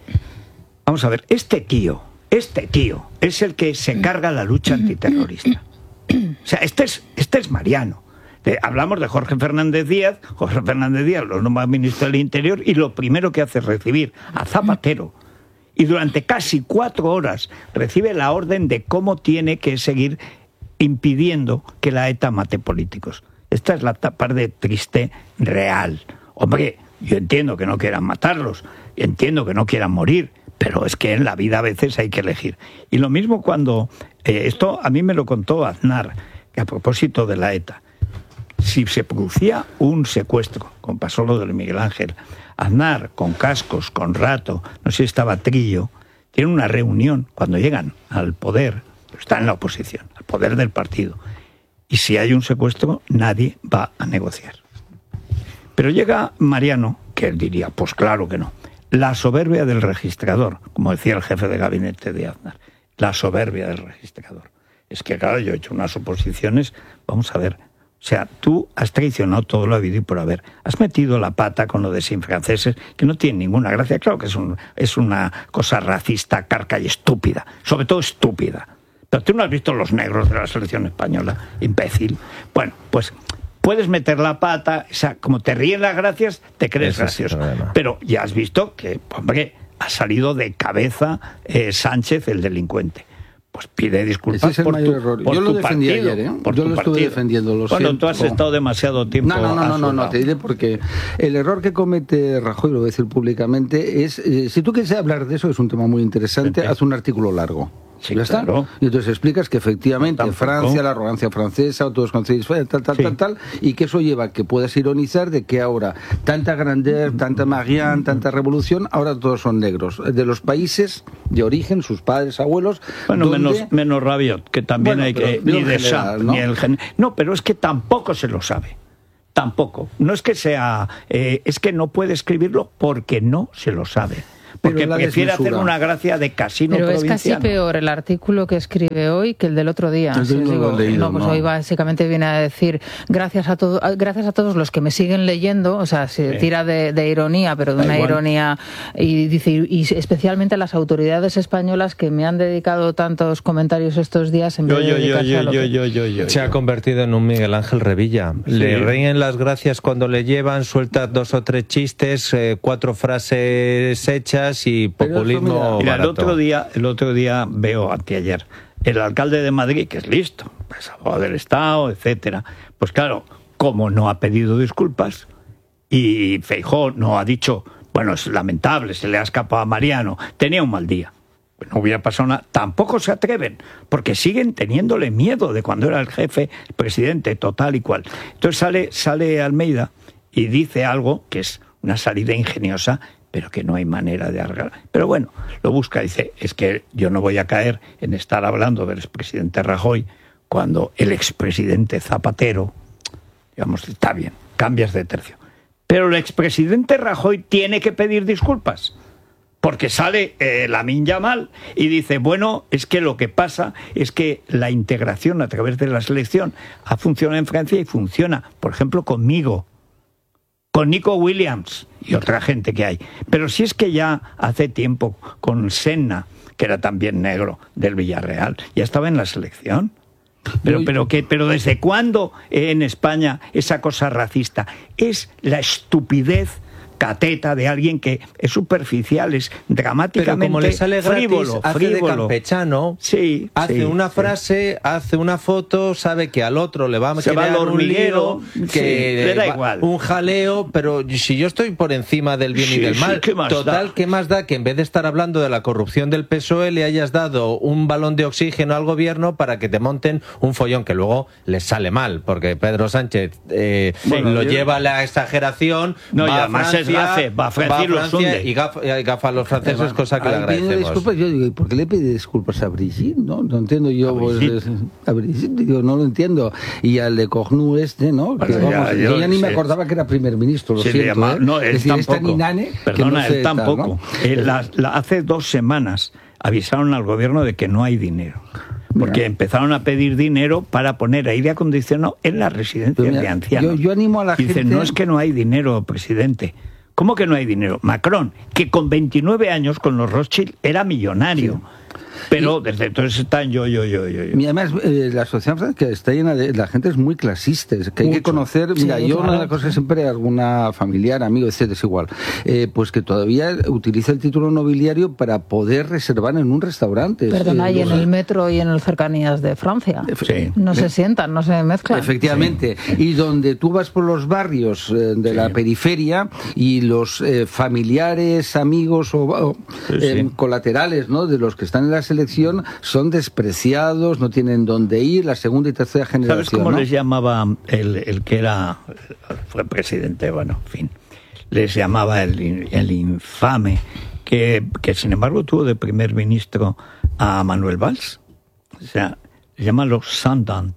vamos a ver, este tío, este tío es el que se carga la lucha antiterrorista. O sea, este es, este es Mariano. De, hablamos de Jorge Fernández Díaz, Jorge Fernández Díaz lo nombra ministro del Interior y lo primero que hace es recibir a Zapatero. Y durante casi cuatro horas recibe la orden de cómo tiene que seguir impidiendo que la ETA mate políticos. Esta es la parte triste real. Hombre, yo entiendo que no quieran matarlos, entiendo que no quieran morir, pero es que en la vida a veces hay que elegir. Y lo mismo cuando... Eh, esto a mí me lo contó Aznar, que a propósito de la ETA. Si se producía un secuestro, como pasó lo del Miguel Ángel, Aznar, con cascos, con rato, no sé si estaba Trillo, tienen una reunión cuando llegan al poder, están en la oposición, al poder del partido, y si hay un secuestro, nadie va a negociar. Pero llega Mariano, que él diría, pues claro que no. La soberbia del registrador, como decía el jefe de gabinete de Aznar, la soberbia del registrador. Es que, claro, yo he hecho unas oposiciones, vamos a ver, o sea, tú has traicionado todo lo habido y por haber. Has metido la pata con lo de sin franceses, que no tiene ninguna gracia. Claro que es, un, es una cosa racista, carca y estúpida. Sobre todo estúpida. Pero tú no has visto los negros de la selección española, imbécil. Bueno, pues puedes meter la pata, o sea, como te ríen las gracias, te crees Ese gracioso. Es Pero ya has visto que, hombre, ha salido de cabeza eh, Sánchez, el delincuente. Pues pide disculpas. Ese es el por mayor tu, error. Por Yo lo tu defendí partido, ayer, ¿eh? Por Yo tu lo estuve partido. defendiendo, lo Bueno, siento. tú has estado demasiado tiempo. No, no, no, no, no, no, te diré porque el error que comete Rajoy, lo voy a decir públicamente, es, eh, si tú quieres hablar de eso, es un tema muy interesante, haz un artículo largo. Sí, ¿Ya está? claro. Y entonces explicas que efectivamente No, Francia, la arrogancia francesa, todos concedéis tal, tal, sí. tal, tal, y que eso lleva a que puedas ironizar de que ahora tanta grandeur, tanta Marianne, tanta revolución, ahora todos son negros. De los países de origen, sus padres, abuelos. Bueno, donde... menos, menos Rabiot, que también Bueno, hay que. pero, Ni de general, Champ, ¿no? ni el gen... No, pero es que tampoco se lo sabe. Tampoco. No es que sea. Eh, es que no puede escribirlo porque no se lo sabe. Porque prefiere hacer una gracia de casino Pero provinciano. es casi peor el artículo que escribe hoy que el del otro día. Sí, no, digo, leído, no, pues no. hoy básicamente viene a decir gracias a todo, gracias a todos los que me siguen leyendo, o sea, se sí. tira de, de ironía, pero de da una igual. ironía, y dice, y especialmente a las autoridades españolas que me han dedicado tantos comentarios estos días en vez yo, de yo, dedicarse yo, a lo yo, que... yo, yo, yo, Se ha convertido en un Miguel Ángel Revilla. Sí. Le ríen las gracias cuando le llevan, suelta dos o tres chistes, eh, cuatro frases hechas y populismo. Mira, el otro día, el otro día veo anteayer el alcalde de Madrid, que es listo, es abogado del Estado, etcétera. Pues claro, como no ha pedido disculpas y Feijóo no ha dicho, bueno, es lamentable, se le ha escapado a Mariano, tenía un mal día. Pues no hubiera pasado nada. Tampoco se atreven, porque siguen teniéndole miedo de cuando era el jefe, el presidente, total y cual. Entonces sale, sale Almeida y dice algo que es una salida ingeniosa, pero que no hay manera de arreglar. Pero bueno, lo busca, dice, es que yo no voy a caer en estar hablando del expresidente Rajoy cuando el expresidente Zapatero, digamos, está bien, cambias de tercio. Pero el expresidente Rajoy tiene que pedir disculpas, porque sale eh, Lamine Yamal y dice, bueno, es que lo que pasa es que la integración a través de la selección ha funcionado en Francia y funciona, por ejemplo, conmigo, con Nico Williams y otra gente que hay. Pero si es que ya hace tiempo con Senna, que era también negro del Villarreal, ya estaba en la selección. Pero, pero, ¿qué? ¿Pero desde cuándo en España esa cosa racista? Es la estupidez cateta de alguien que es superficial, es dramáticamente Pero como le sale gratis, frívolo, hace frívolo. de campechano, sí, hace sí, una sí. frase, hace una foto, sabe que al otro le va a Se va crear al hormiguero, un lío, que sí, le da va, igual. un jaleo, pero si yo estoy por encima del bien Sí, y del sí, mal, ¿qué más total, da? ¿qué más da que en vez de estar hablando de la corrupción del P S O E le hayas dado un balón de oxígeno al gobierno para que te monten un follón que luego les sale mal, porque Pedro Sánchez eh, Bueno, lo yo... lleva a la exageración, no, va y además a Francia, es gafe, va a Francia, va a y los Francia hunde. y gafa, y gafa a los franceses, Además, cosa que le ahí pidiendo agradecemos. disculpas, yo digo, ¿y por qué le pide disculpas a Brigitte? No, no entiendo yo. ¿A Pues, Brigitte? a Brigitte, digo, no lo entiendo. Y al de Cornu este, ¿no? Que, Bueno, vamos, ya, yo yo ya ni sé. me acordaba que era primer ministro, lo Sí, le siento. llama- ¿eh? No, él es decir, es tan tampoco. inane Perdona, que no sé él tal, tampoco. ¿no? Eh, la- la- hace dos semanas avisaron al gobierno de que no hay dinero. Porque Mira. empezaron a pedir dinero para poner aire acondicionado en las residencias Pero mira, de ancianos. yo- yo animo a la y dicen, gente- no es que no hay dinero, presidente. ¿Cómo que no hay dinero? Macron, que con veintinueve años con los Rothschild era millonario. Sí. Pero desde entonces están yo, yo, yo, yo. yo. Y además, eh, la sociedad francesa que está llena de... La gente es muy clasista, es que hay Mucho. que conocer... Mira, Sí, yo claro. una de las cosas siempre, alguna familiar, amigo, etcétera, es igual, eh, pues que todavía utiliza el título nobiliario para poder reservar en un restaurante. Perdona, Eh, y en los- el metro y en las cercanías de Francia. Sí. No se sientan, no se mezclan. Efectivamente, y donde tú vas por los barrios eh, de Sí. la periferia y los eh, familiares, amigos o, o, Sí, eh, sí. colaterales, ¿no?, de los que están en la selección son despreciados, no tienen dónde ir, la segunda y tercera generación. ¿Sabes cómo ¿no? les llamaba el, el que era, fue presidente, bueno, en fin, les llamaba el, el infame, que, que sin embargo tuvo de primer ministro a Manuel Valls. O sea, se llama los sans-dents,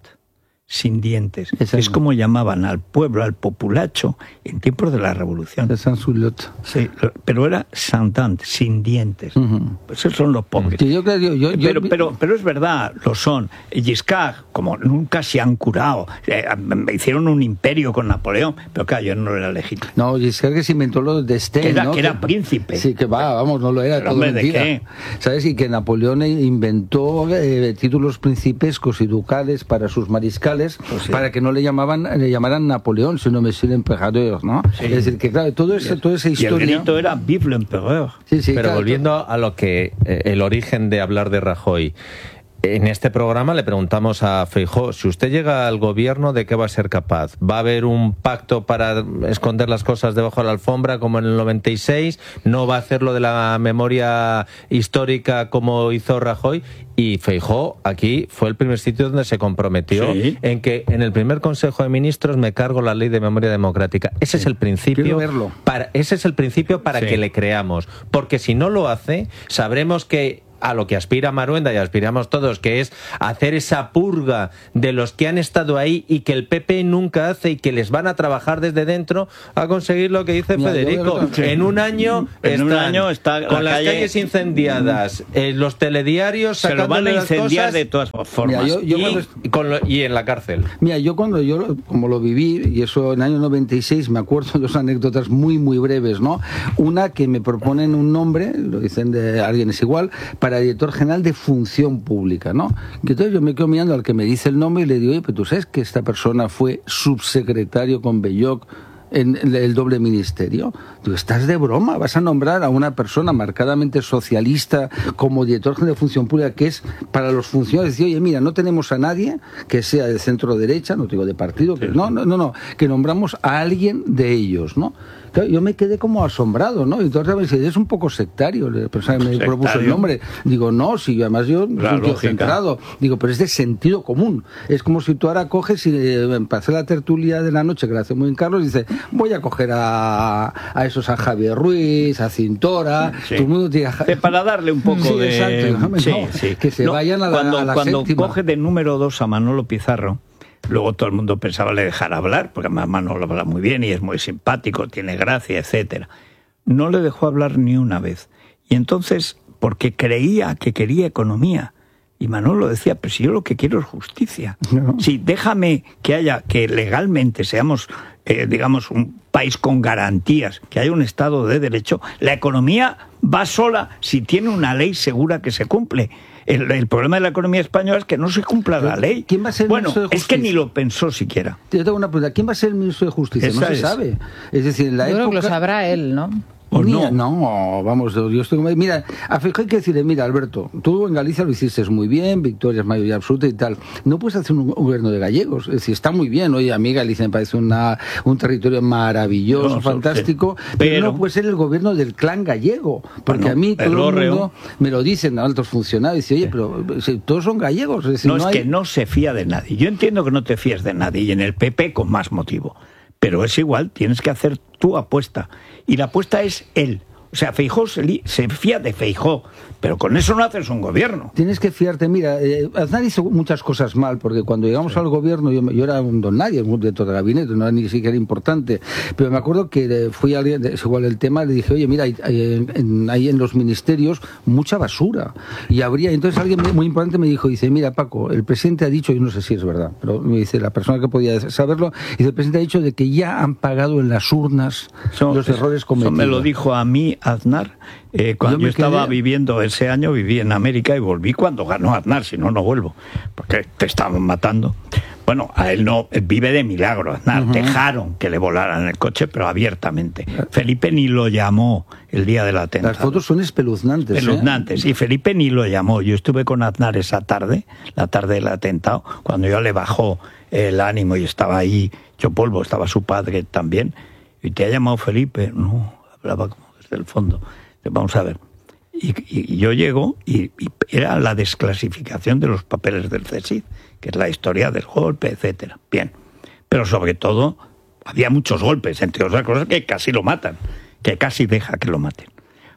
sin dientes. Esa es no. como llamaban al pueblo, al populacho, en tiempos de la Revolución. De Sans-Culottes. Sí, pero era sans-dents, sin dientes. Uh-huh. Pues esos son los pobres. Sí, yo, yo, yo, pero, yo... pero, pero es verdad, lo son. Giscard, como nunca se han curado, eh, hicieron un imperio con Napoleón, pero claro, yo no era legítimo. No, Giscard que se inventó lo de Stein, que era, ¿no? que era que, príncipe. Sí, que va, vamos, no lo era, pero todo mentira. ¿De qué? ¿Sabes? Y que Napoleón inventó eh, títulos principescos y ducales para sus mariscales, pues sí. para que no le llamaban le llamaran Napoleón, sino Monsieur l'Empereur, ¿no? Sí. Es decir, que claro, todo ese, toda esa historia... Y el grito era Vive l'Empereur. Sí, sí, pero claro, volviendo a lo que... Eh, el origen de hablar de Rajoy... En este programa le preguntamos a Feijóo, si usted llega al gobierno, ¿de qué va a ser capaz? ¿Va a haber un pacto para esconder las cosas debajo de la alfombra como en el noventa y seis? ¿No va a hacer lo de la memoria histórica como hizo Rajoy? Y Feijóo aquí fue el primer sitio donde se comprometió sí. en que en el primer Consejo de Ministros me cargo la ley de memoria democrática. Ese sí. es el principio. Quiero verlo. Para, ese es el principio para sí. que le creamos. Porque si no lo hace, sabremos que a lo que aspira Maruenda y aspiramos todos, que es hacer esa purga de los que han estado ahí y que el P P nunca hace y que les van a trabajar desde dentro a conseguir lo que dice Mira, Federico. Sí. En un año en están un año está con la las calle... calles incendiadas, eh, los telediarios se lo van a incendiar cosas, de todas formas. Mira, yo, yo y, cuando... y, con lo, y en la cárcel. Mira, yo cuando yo, como lo viví, y eso en el año noventa y seis, me acuerdo de dos anécdotas muy, muy breves, ¿no? Una que me proponen un nombre, lo dicen de alguien es igual, para director general de Función Pública, ¿no? Y entonces yo me quedo mirando al que me dice el nombre y le digo, oye, pero tú sabes que esta persona fue subsecretario con Belloc en el doble ministerio. Tú estás de broma, vas a nombrar a una persona marcadamente socialista como director general de Función Pública, que es para los funcionarios decir, oye, mira, no tenemos a nadie que sea de centro derecha, no digo de partido, que, no, no, no, no, que nombramos a alguien de ellos, ¿no? Claro, yo me quedé como asombrado, ¿no? Y entonces me dice, es un poco sectario, la persona que me sectario. propuso el nombre. Digo, no, si además yo soy un centrado. Digo, pero es de sentido común. Es como si tú ahora coges y eh, para hacer la tertulia de la noche, que la hace muy bien Carlos, dice, voy a coger a, a esos, a Javier Ruiz, a Cintora, sí. todo el mundo tiene... Sí, para darle un poco sí, de... Exacto, no, sí, no, sí. que se no, vayan a la, cuando, a la cuando séptima. Coge de número dos a Manolo Pizarro, luego todo el mundo pensaba le dejar hablar, porque además Manolo habla muy bien y es muy simpático, tiene gracia, etcétera. No le dejó hablar ni una vez. Y entonces, porque creía que quería economía, y Manolo decía, pero si yo lo que quiero es justicia. No. Si déjame que haya, que legalmente seamos, eh, digamos, un país con garantías, que haya un Estado de Derecho, la economía va sola si tiene una ley segura que se cumple. El, el problema de la economía española es que no se cumpla la ley. ¿Quién va a ser el bueno, ministro de Justicia? Es que ni lo pensó siquiera. Yo tengo una pregunta. ¿Quién va a ser el ministro de Justicia? Esa no se es. sabe. Es decir, en la yo época... creo que lo sabrá él, ¿no? ¿O Mira, no? no, vamos, yo estoy... Mira, a Feijóo hay que decirle, mira, Alberto, tú en Galicia lo hiciste muy bien, Victoria es mayoría absoluta y tal. No puedes hacer un gobierno de gallegos. Es decir, está muy bien, oye, a mí Galicia me parece una, un territorio maravilloso, no, fantástico, sí. pero, pero no puede ser el gobierno del clan gallego. Porque bueno, a mí todo el mundo me lo dicen a altos funcionarios, y dice, oye, pero si, todos son gallegos. Es decir, no, no es hay... que no se fía de nadie. Yo entiendo que no te fíes de nadie, y en el P P con más motivo. Pero es igual, tienes que hacer tu apuesta. Y la apuesta es él. O sea, Feijóo se, li- se fía de Feijóo, pero con eso no haces un gobierno. Tienes que fiarte. Mira, eh, Aznar hizo muchas cosas mal, porque cuando llegamos sí. al gobierno, yo, yo era un don nadie, un director de gabinete, no era ni siquiera importante, pero me acuerdo que eh, fui a alguien, es igual el tema, le dije, oye, mira, hay, hay, en, hay en los ministerios mucha basura, y habría, entonces alguien muy importante me dijo, dice, mira, Paco, el presidente ha dicho, yo no sé si es verdad, pero me dice, la persona que podía saberlo, dice, el presidente ha dicho de que ya han pagado en las urnas son, los errores cometidos. Eso me lo dijo a mí Aznar, eh, cuando yo, yo estaba quedé... viviendo ese año, viví en América y volví cuando ganó Aznar, si no, no vuelvo, porque te estaban matando. Bueno, a él no, él vive de milagro, Aznar. Uh-huh. Dejaron que le volaran el coche, pero abiertamente. Uh-huh. Felipe ni lo llamó el día del atentado. Las fotos son espeluznantes. Espeluznantes, ¿eh? Y Felipe ni lo llamó. Yo estuve con Aznar esa tarde, la tarde del atentado, cuando yo le bajó el ánimo y estaba ahí, yo polvo, estaba su padre también. ¿Y te ha llamado Felipe? No, hablaba como desde el fondo. Vamos a ver. Y, y, y yo llego y, y era la desclasificación de los papeles del C S I D, que es la historia del golpe, etcétera. Bien. Pero sobre todo, había muchos golpes, entre otras cosas, que casi lo matan, que casi deja que lo maten.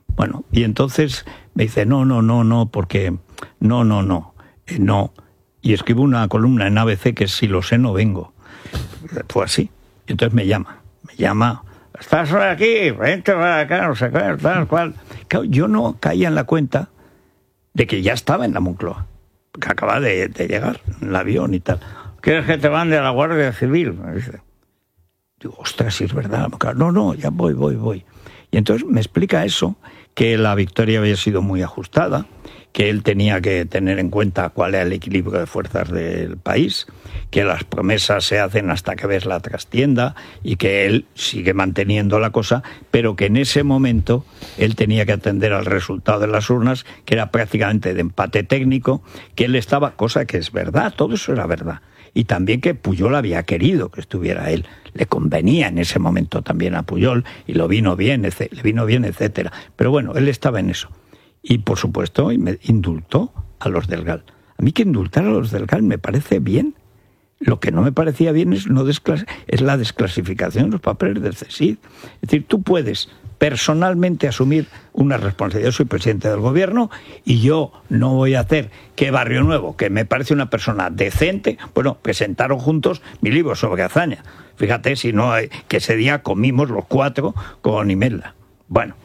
Bueno, y entonces me dice, no, no, no, no, porque no, no, no, eh, no. Y escribo una columna en A B C que es si lo sé, no vengo. Fue así. Y entonces me llama, me llama, estás aquí, vente para acá, no sé qué, tal cual. Claro, yo no caía en la cuenta de que ya estaba en la Moncloa, que acaba de, de llegar en el avión y tal. ¿Quieres que te mande a la Guardia Civil? Me dice. Digo, ostras, si es verdad. No, no, ya voy, voy, voy. Y entonces me explica eso, que la victoria había sido muy ajustada, que él tenía que tener en cuenta cuál era el equilibrio de fuerzas del país, que las promesas se hacen hasta que ves la trastienda y que él sigue manteniendo la cosa, pero que en ese momento él tenía que atender al resultado de las urnas, que era prácticamente de empate técnico, que él estaba, cosa que es verdad, todo eso era verdad. Y también que Pujol había querido que estuviera él. Le convenía en ese momento también a Pujol y lo vino bien, le vino bien, etcétera. Pero bueno, él estaba en eso. Y por supuesto, me indultó a los del G A L. A mí que indultar a los del G A L me parece bien. Lo que no me parecía bien es, no desclas- es la desclasificación de los papeles del C S I D. Es decir, tú puedes personalmente asumir una responsabilidad. Yo soy presidente del gobierno y yo no voy a hacer que Barrio Nuevo, que me parece una persona decente, bueno, presentaron juntos mi libro sobre Azaña. Fíjate si no, que ese día comimos los cuatro con Imelda. Bueno,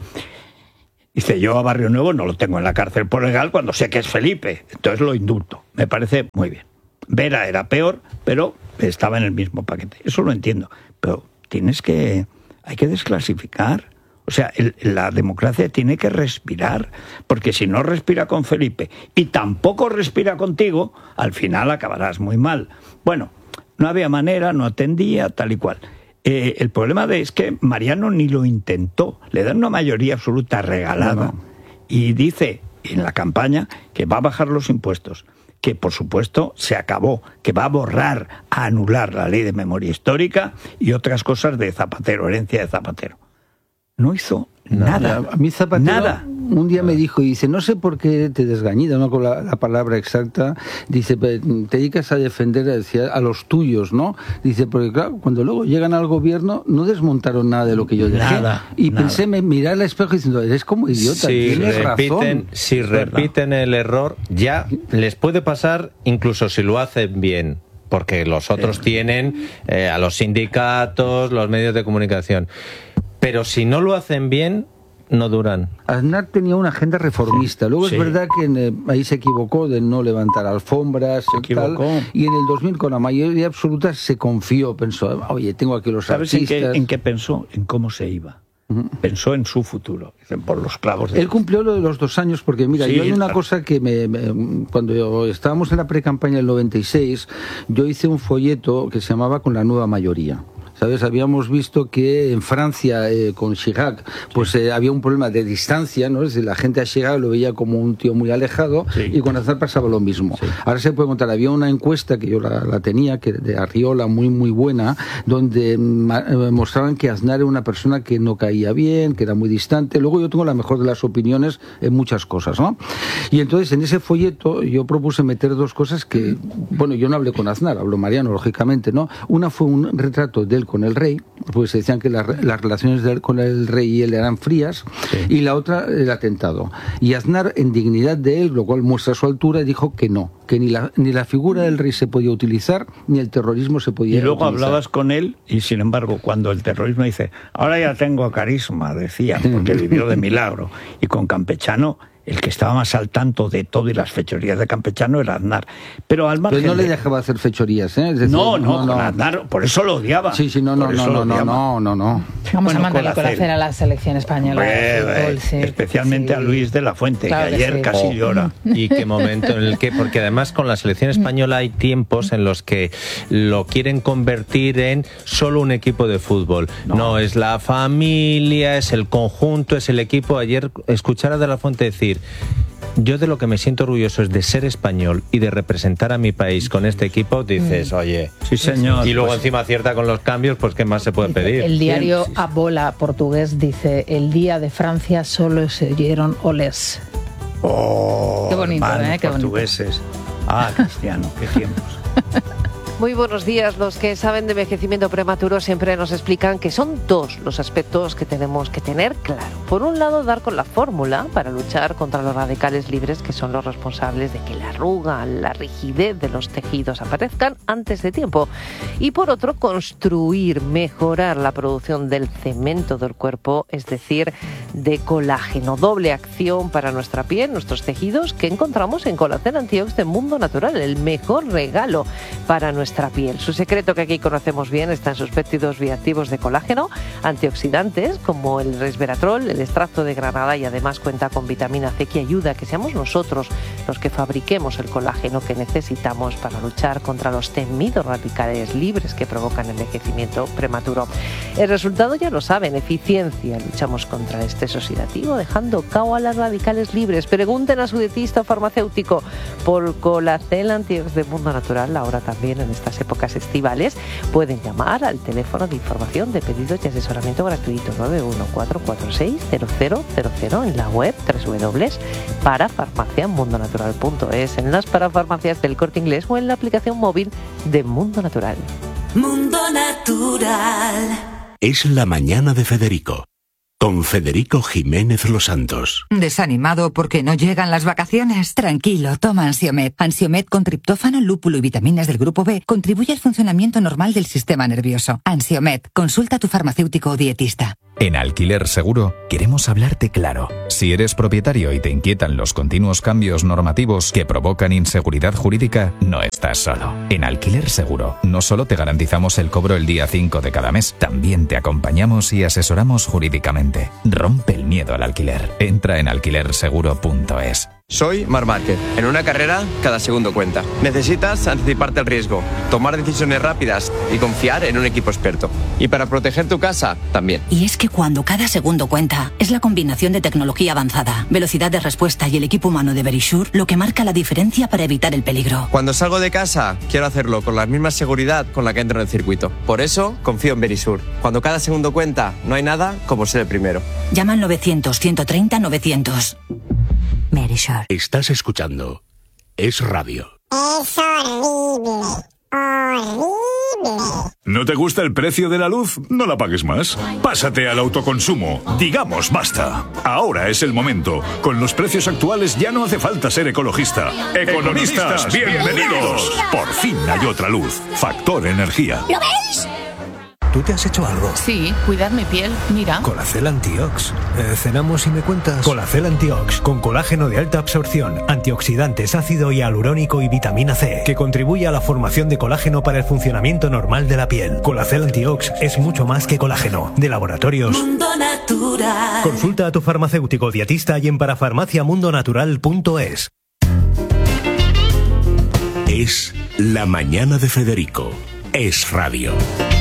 dice, yo a Barrio Nuevo no lo tengo en la cárcel por legal cuando sé que es Felipe, entonces lo indulto. Me parece muy bien. Vera era peor, pero estaba en el mismo paquete. Eso lo entiendo. Pero tienes que, hay que desclasificar. O sea, el, la democracia tiene que respirar, porque si no respira con Felipe y tampoco respira contigo, al final acabarás muy mal. Bueno, no había manera, no atendía, tal y cual. Eh, el problema de, es que Mariano ni lo intentó. Le dan una mayoría absoluta regalada. No, no. Y dice en la campaña que va a bajar los impuestos, que por supuesto se acabó, que va a borrar, a anular la ley de memoria histórica y otras cosas de Zapatero, herencia de Zapatero. No hizo nada. A mí Zapatero nada. un día me dijo, y dice, no sé por qué te desgañida, no con la, la palabra exacta, dice, te dedicas a defender decía, a los tuyos, ¿no? Dice, porque claro, cuando luego llegan al gobierno no desmontaron nada de lo que yo dejé. Nada, y nada. pensé, me mirar al espejo diciendo, eres como idiota, si tienes repiten, razón. Si repiten el error, ya les puede pasar, incluso si lo hacen bien, porque los otros sí. tienen eh, a los sindicatos, los medios de comunicación. Pero si no lo hacen bien, no duran. Aznar tenía una agenda reformista. Luego sí. es verdad que en, eh, ahí se equivocó de no levantar alfombras se y tal. Y en el dos mil, con la mayoría absoluta, se confió. Pensó, oye, tengo aquí los ¿Sabes artistas. ¿Sabes en, en qué pensó? En cómo se iba. Uh-huh. Pensó en su futuro, por los clavos de... Él cumplió lo de los dos años, porque mira, sí, yo hay una claro. cosa que me, me cuando yo, estábamos en la pre-campaña del noventa y seis, yo hice un folleto que se llamaba Con la nueva mayoría. ¿Sabes? Habíamos visto que en Francia, eh, con Chirac, pues eh, había un problema de distancia, ¿no? Es decir, la gente a Chirac lo veía como un tío muy alejado, sí. y con Aznar pasaba lo mismo. Sí. Ahora se puede contar, había una encuesta que yo la, la tenía, que de Arriola, muy, muy buena, donde ma, eh, mostraban que Aznar era una persona que no caía bien, que era muy distante. Luego yo tengo la mejor de las opiniones en muchas cosas, ¿no? Y entonces en ese folleto yo propuse meter dos cosas que, bueno, yo no hablé con Aznar, habló Mariano, lógicamente, ¿no? Una fue un retrato del con el rey, pues decían que la, las relaciones de él con el rey y él eran frías, sí. y la otra, el atentado. Y Aznar, en dignidad de él, lo cual muestra su altura, dijo que no, que ni la, ni la figura del rey se podía utilizar, ni el terrorismo se podía utilizar. Y luego utilizar. hablabas con él, y sin embargo, cuando el terrorismo dice, ahora ya tengo carisma, decía, porque vivió de milagro, y con Campechano, el que estaba más al tanto de todo y las fechorías de Campechano era Aznar. Pero al margen Pero no de... le dejaba hacer fechorías, ¿eh? Es decir, no, no, no, no, con Aznar, por eso lo odiaba. Sí, sí, no, no, no, no, no, no, no, no. Vamos bueno, a mandarle con la cera a la selección española. Pues, fútbol, sí, sí. especialmente a Luis de la Fuente, claro que ayer que sí. casi oh, llora. Y qué momento en el que, porque además con la selección española hay tiempos en los que lo quieren convertir en solo un equipo de fútbol. No, no es la familia, es el conjunto, es el equipo. Ayer escuchar a de la Fuente decir... Yo de lo que me siento orgulloso es de ser español y de representar a mi país con este equipo, dices, oye... Sí, señor. Y luego pues, encima acierta con los cambios, pues ¿qué más se puede pedir? El diario sí, sí. Abola portugués dice, el día de Francia solo se oyeron olés. Oh, qué bonito, hermanos, ¿eh? Qué portugueses. Bonito. Ah, Cristiano, qué tiempos. Muy buenos días. Los que saben de envejecimiento prematuro siempre nos explican que son dos los aspectos que tenemos que tener claro. Por un lado, dar con la fórmula para luchar contra los radicales libres, que son los responsables de que la arruga, la rigidez de los tejidos aparezcan antes de tiempo. Y por otro, construir, mejorar la producción del cemento del cuerpo, es decir, de colágeno. Doble acción para nuestra piel, nuestros tejidos, que encontramos en Colacel Antiox de Mundo Natural, el mejor regalo para nuestra nuestra piel. Su secreto, que aquí conocemos bien, está en sus péptidos bioactivos de colágeno, antioxidantes como el resveratrol, el extracto de granada, y además cuenta con vitamina C, que ayuda a que seamos nosotros los que fabriquemos el colágeno que necesitamos para luchar contra los temidos radicales libres que provocan envejecimiento prematuro. El resultado ya lo saben: eficiencia. Luchamos contra el estrés oxidativo dejando cao a las radicales libres. Pregunten a su dietista o farmacéutico por Colacel Antiox de Mundo Natural. Ahora también en estas épocas estivales pueden llamar al teléfono de información de pedidos y asesoramiento gratuito nueve uno cuatro cuatro seis cero cero cero cero, en la web doble u doble u doble u punto parafarmacia mundo natural punto es, en las parafarmacias del Corte Inglés o en la aplicación móvil de Mundo Natural. Mundo Natural. Es la mañana de Federico, con Federico Jiménez Los Santos. ¿Desanimado porque no llegan las vacaciones? Tranquilo, toma Ansiomed. Ansiomed con triptófano, lúpulo y vitaminas del grupo B contribuye al funcionamiento normal del sistema nervioso. Ansiomed, consulta a tu farmacéutico o dietista. En Alquiler Seguro queremos hablarte claro. Si eres propietario y te inquietan los continuos cambios normativos que provocan inseguridad jurídica, no estás solo. En Alquiler Seguro no solo te garantizamos el cobro el día cinco de cada mes, también te acompañamos y asesoramos jurídicamente. Rompe el miedo al alquiler. Entra en alquiler seguro punto es. Soy Marc Márquez. En una carrera, cada segundo cuenta. Necesitas anticiparte al riesgo, tomar decisiones rápidas y confiar en un equipo experto. Y para proteger tu casa, también. Y es que cuando cada segundo cuenta, es la combinación de tecnología avanzada, velocidad de respuesta y el equipo humano de Verisure lo que marca la diferencia para evitar el peligro. Cuando salgo de casa, quiero hacerlo con la misma seguridad con la que entro en el circuito. Por eso, confío en Verisure. Cuando cada segundo cuenta, no hay nada como ser el primero. Llama al novecientos, ciento treinta, novecientos. Verisure. Estás escuchando Es Radio. Es horrible, horrible. ¿No te gusta el precio de la luz? No la pagues más. Pásate al autoconsumo. Digamos basta. Ahora es el momento. Con los precios actuales ya no hace falta ser ecologista. Economistas, bienvenidos. Por fin hay otra luz. Factor Energía. ¿Lo veis? ¿Tú te has hecho algo? Sí, cuidar mi piel, mira. Colacel Antiox. Eh, ¿Cenamos y me cuentas? Colacel Antiox, con colágeno de alta absorción, antioxidantes, ácido hialurónico y vitamina C, que contribuye a la formación de colágeno para el funcionamiento normal de la piel. Colacel Antiox es mucho más que colágeno. De Laboratorios Mundo Natural. Consulta a tu farmacéutico dietista y en parafarmacia mundo natural punto es. Es la mañana de Federico. Es Radio.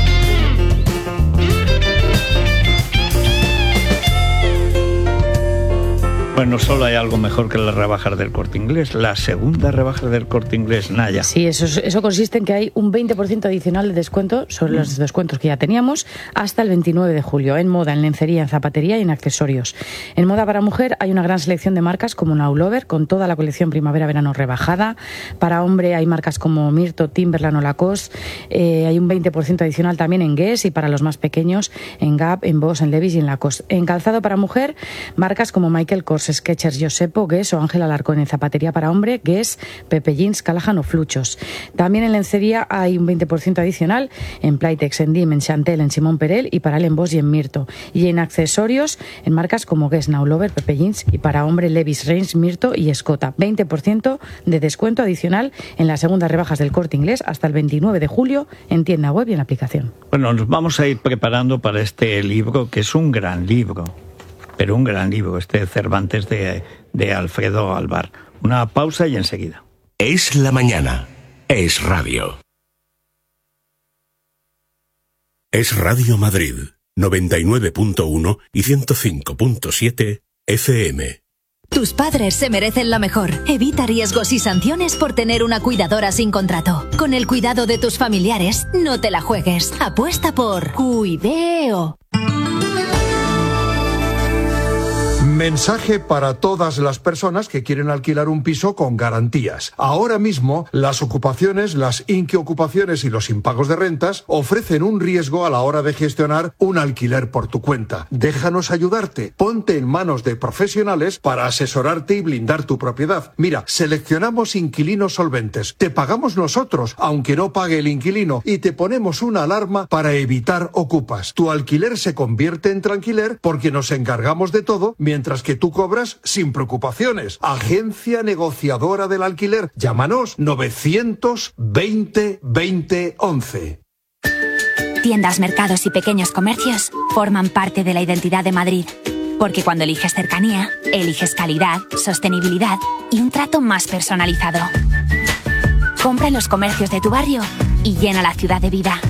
Bueno, solo hay algo mejor que las rebajas del Corte Inglés. La segunda rebaja del Corte Inglés, Naya. Sí, eso, eso consiste en que hay un veinte por ciento adicional de descuento sobre los descuentos que ya teníamos hasta el veintinueve de julio, en moda, en lencería, en zapatería y en accesorios. En moda para mujer hay una gran selección de marcas como Now Lover, con toda la colección primavera-verano rebajada. Para hombre hay marcas como Mirto, Timberland o Lacoste. Eh, hay un veinte por ciento adicional también en Guess, y para los más pequeños en Gap, en Boss, en Levi's y en Lacoste. En calzado para mujer, marcas como Michael Kors, Skechers, Josepo, Guess o Ángel Alarcón. En zapatería para hombre, Guess, Pepe Jeans, Callahan o Fluchos. También en lencería hay un veinte por ciento adicional en Playtex, en Dim, en Chantel, en Simón Perel y para él en Boss y en Mirto. Y en accesorios en marcas como Guess, Now Lover, Pepe Jeans y para hombre Levi's, Reigns, Mirto y Escota. veinte por ciento de descuento adicional en las segundas rebajas del Corte Inglés hasta el veintinueve de julio en tienda web y en aplicación. Bueno, nos vamos a ir preparando para este libro, que es un gran libro. Pero un gran libro, este Cervantes de, de Alfredo Alvar. Una pausa y enseguida. Es la mañana. Es Radio. Es Radio Madrid, noventa y nueve punto uno y ciento cinco punto siete F M. Tus padres se merecen lo mejor. Evita riesgos y sanciones por tener una cuidadora sin contrato. Con el cuidado de tus familiares, no te la juegues. Apuesta por Cuideo. Mensaje para todas las personas que quieren alquilar un piso con garantías. Ahora mismo, las ocupaciones, las inquiocupaciones y los impagos de rentas ofrecen un riesgo a la hora de gestionar un alquiler por tu cuenta. Déjanos ayudarte. Ponte en manos de profesionales para asesorarte y blindar tu propiedad. Mira, seleccionamos inquilinos solventes. Te pagamos nosotros, aunque no pague el inquilino, y te ponemos una alarma para evitar ocupas. Tu alquiler se convierte en tranquiler porque nos encargamos de todo, mientras que tú cobras sin preocupaciones. Agencia negociadora del alquiler. Llámanos novecientos veinte veinte once. Tiendas, mercados y pequeños comercios forman parte de la identidad de Madrid. Porque cuando eliges cercanía, eliges calidad, sostenibilidad y un trato más personalizado. Compra en los comercios de tu barrio y llena la ciudad de vida.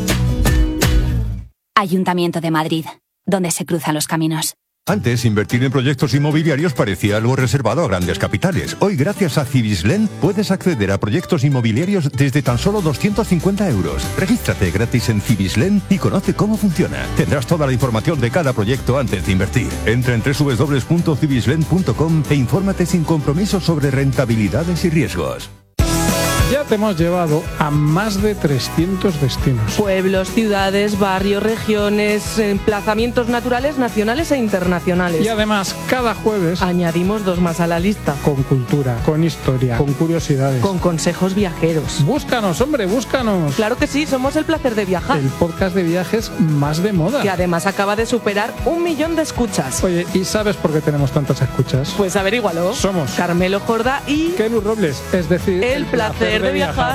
Ayuntamiento de Madrid, donde se cruzan los caminos. Antes, invertir en proyectos inmobiliarios parecía algo reservado a grandes capitales. Hoy, gracias a Cibislen, puedes acceder a proyectos inmobiliarios desde tan solo doscientos cincuenta euros. Regístrate gratis en Cibislen y conoce cómo funciona. Tendrás toda la información de cada proyecto antes de invertir. Entra en doble u doble u doble u punto cibislen punto com e infórmate sin compromiso sobre rentabilidades y riesgos. Ya te hemos llevado a más de trescientos destinos. Pueblos, ciudades, barrios, regiones, emplazamientos naturales nacionales e internacionales. Y además, cada jueves añadimos dos más a la lista. Con cultura, con historia, con curiosidades, con consejos viajeros. Búscanos, hombre, búscanos. Claro que sí, somos El Placer de Viajar. El podcast de viajes más de moda. Que además acaba de superar un millón de escuchas. Oye, ¿y sabes por qué tenemos tantas escuchas? Pues averígualo. Somos Carmelo Jordá y Kelu Robles, es decir, El, el Placer de viajar.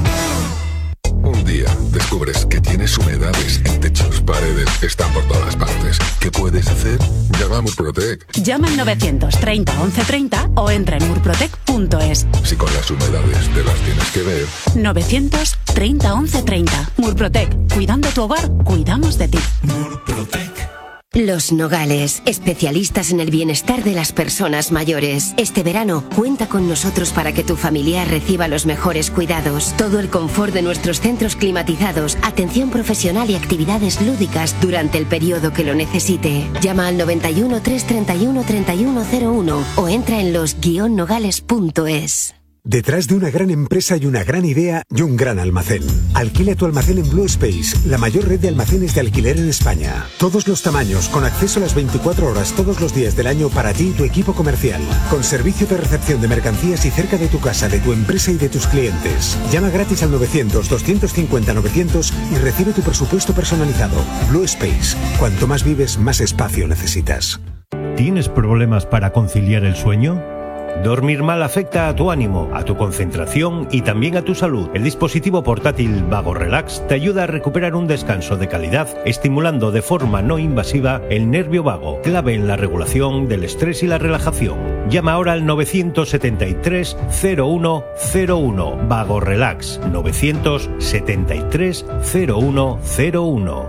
Un día descubres que tienes humedades en techos, paredes, están por todas partes. ¿Qué puedes hacer? Llama a Murprotec. Llama al novecientos treinta once treinta o entra en murprotec punto es. Si con las humedades te las tienes que ver. novecientos treinta once treinta. Murprotec. Cuidando tu hogar, cuidamos de ti. Murprotec. Los Nogales, especialistas en el bienestar de las personas mayores. Este verano, cuenta con nosotros para que tu familiar reciba los mejores cuidados. Todo el confort de nuestros centros climatizados, atención profesional y actividades lúdicas durante el periodo que lo necesite. Llama al noventa y uno, trescientos treinta y uno, treinta y uno cero uno o entra en los guion nogales punto es. Detrás de una gran empresa hay una gran idea y un gran almacén. Alquila tu almacén en Blue Space, la mayor red de almacenes de alquiler en España. Todos los tamaños, con acceso a las veinticuatro horas todos los días del año para ti y tu equipo comercial. Con servicio de recepción de mercancías y cerca de tu casa, de tu empresa y de tus clientes. Llama gratis al novecientos, doscientos cincuenta, novecientos y recibe tu presupuesto personalizado. Blue Space. Cuanto más vives, más espacio necesitas. ¿Tienes problemas para conciliar el sueño? Dormir mal afecta a tu ánimo, a tu concentración y también a tu salud. El dispositivo portátil Vago Relax te ayuda a recuperar un descanso de calidad, estimulando de forma no invasiva el nervio vago, clave en la regulación del estrés y la relajación. Llama ahora al novecientos setenta y tres, cero uno cero uno. Vago Relax, novecientos setenta y tres, cero uno cero uno.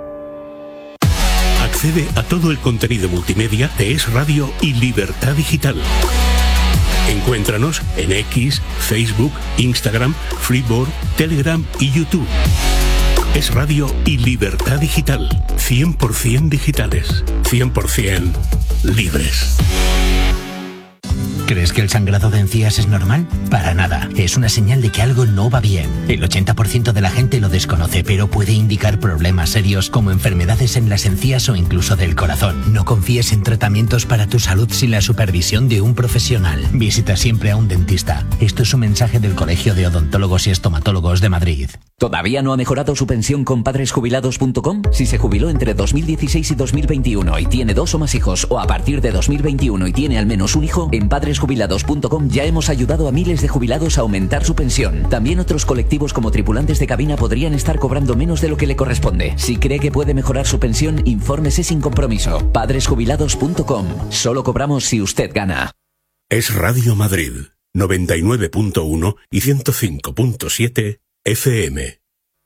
Accede a todo el contenido multimedia de Es Radio y Libertad Digital. Encuéntranos en X, Facebook, Instagram, Freeboard, Telegram y YouTube. Es Radio y Libertad Digital. cien por ciento digitales. cien por ciento libres. ¿Crees que el sangrado de encías es normal? Para nada. Es una señal de que algo no va bien. El ochenta por ciento de la gente lo desconoce, pero puede indicar problemas serios como enfermedades en las encías o incluso del corazón. No confíes en tratamientos para tu salud sin la supervisión de un profesional. Visita siempre a un dentista. Esto es un mensaje del Colegio de Odontólogos y Estomatólogos de Madrid. ¿Todavía no ha mejorado su pensión con padres jubilados punto com? Si se jubiló entre dos mil dieciséis y dos mil veintiuno y tiene dos o más hijos, o a partir de dos mil veintiuno y tiene al menos un hijo, en padres jubilados punto com ya hemos ayudado a miles de jubilados a aumentar su pensión. También otros colectivos como tripulantes de cabina podrían estar cobrando menos de lo que le corresponde. Si cree que puede mejorar su pensión, infórmese sin compromiso. padres jubilados punto com. Solo cobramos si usted gana. Es Radio Madrid, noventa y nueve punto uno y ciento cinco punto siete F M.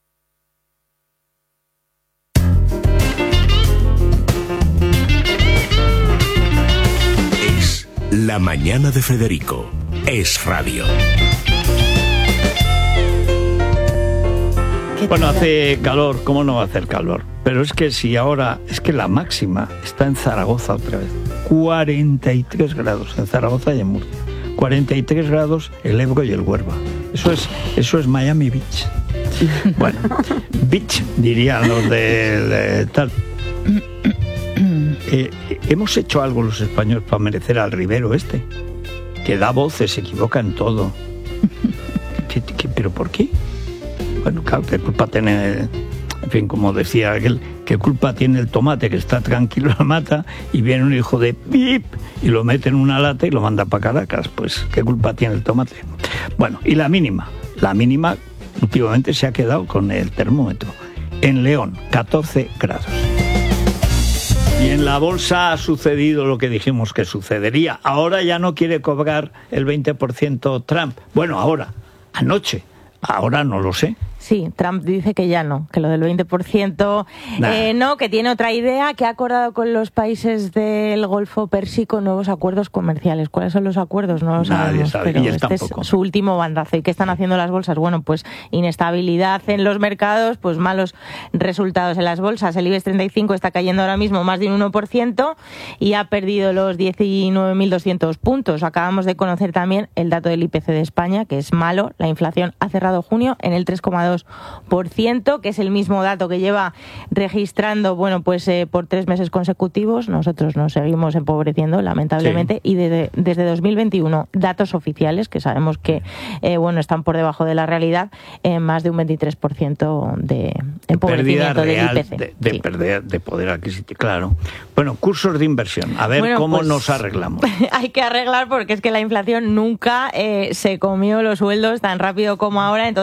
Es La Mañana de Federico. Es Radio. Bueno, hace calor, ¿cómo no va a hacer calor? Pero es que si ahora, es que la máxima está en Zaragoza otra vez. cuarenta y tres grados en Zaragoza y en Murcia. cuarenta y tres grados el Ebro y el Huelva. Eso es, eso es Miami Beach. Bueno, beach dirían los del de, tal. Eh, hemos hecho algo los españoles para merecer al Rivero este, que da voces, se equivoca en todo. ¿Qué, qué, ¿Pero por qué? Bueno, claro, ¿qué culpa tiene? En fin, como decía aquel, ¿qué culpa tiene el tomate que está tranquilo en la mata y viene un hijo de pip y lo mete en una lata y lo manda para Caracas? Pues, ¿qué culpa tiene el tomate? Bueno, y la mínima. La mínima últimamente se ha quedado con el termómetro. En León, catorce grados. Y en la bolsa ha sucedido lo que dijimos que sucedería. Ahora ya no quiere cobrar el veinte por ciento Trump. Bueno, ahora, anoche. Ahora no lo sé. Sí, Trump dice que ya no, que lo del veinte por ciento eh, no, que tiene otra idea, que ha acordado con los países del Golfo Pérsico nuevos acuerdos comerciales. ¿Cuáles son los acuerdos? No lo sabemos, sabe, pero este tampoco. Es su último bandazo. ¿Y qué están haciendo las bolsas? Bueno, pues inestabilidad en los mercados, pues malos resultados en las bolsas. El IBEX treinta y cinco está cayendo ahora mismo más de un uno por ciento y ha perdido los diecinueve mil doscientos puntos. Acabamos de conocer también el dato del I P C de España, que es malo. La inflación ha cerrado junio en el tres coma dos por ciento, que es el mismo dato que lleva registrando, bueno, pues eh, por tres meses consecutivos. Nosotros nos seguimos empobreciendo, lamentablemente, sí. Y desde, desde dos mil veintiuno, datos oficiales, que sabemos que, eh, bueno, están por debajo de la realidad, en eh, más de un veintitrés por ciento de empobrecimiento del I P C. De, de, sí. Perder de poder adquisitivo, claro. Bueno, cursos de inversión, a ver bueno, cómo pues, nos arreglamos. Hay que arreglar porque es que la inflación nunca eh, se comió los sueldos tan rápido como ahora, entonces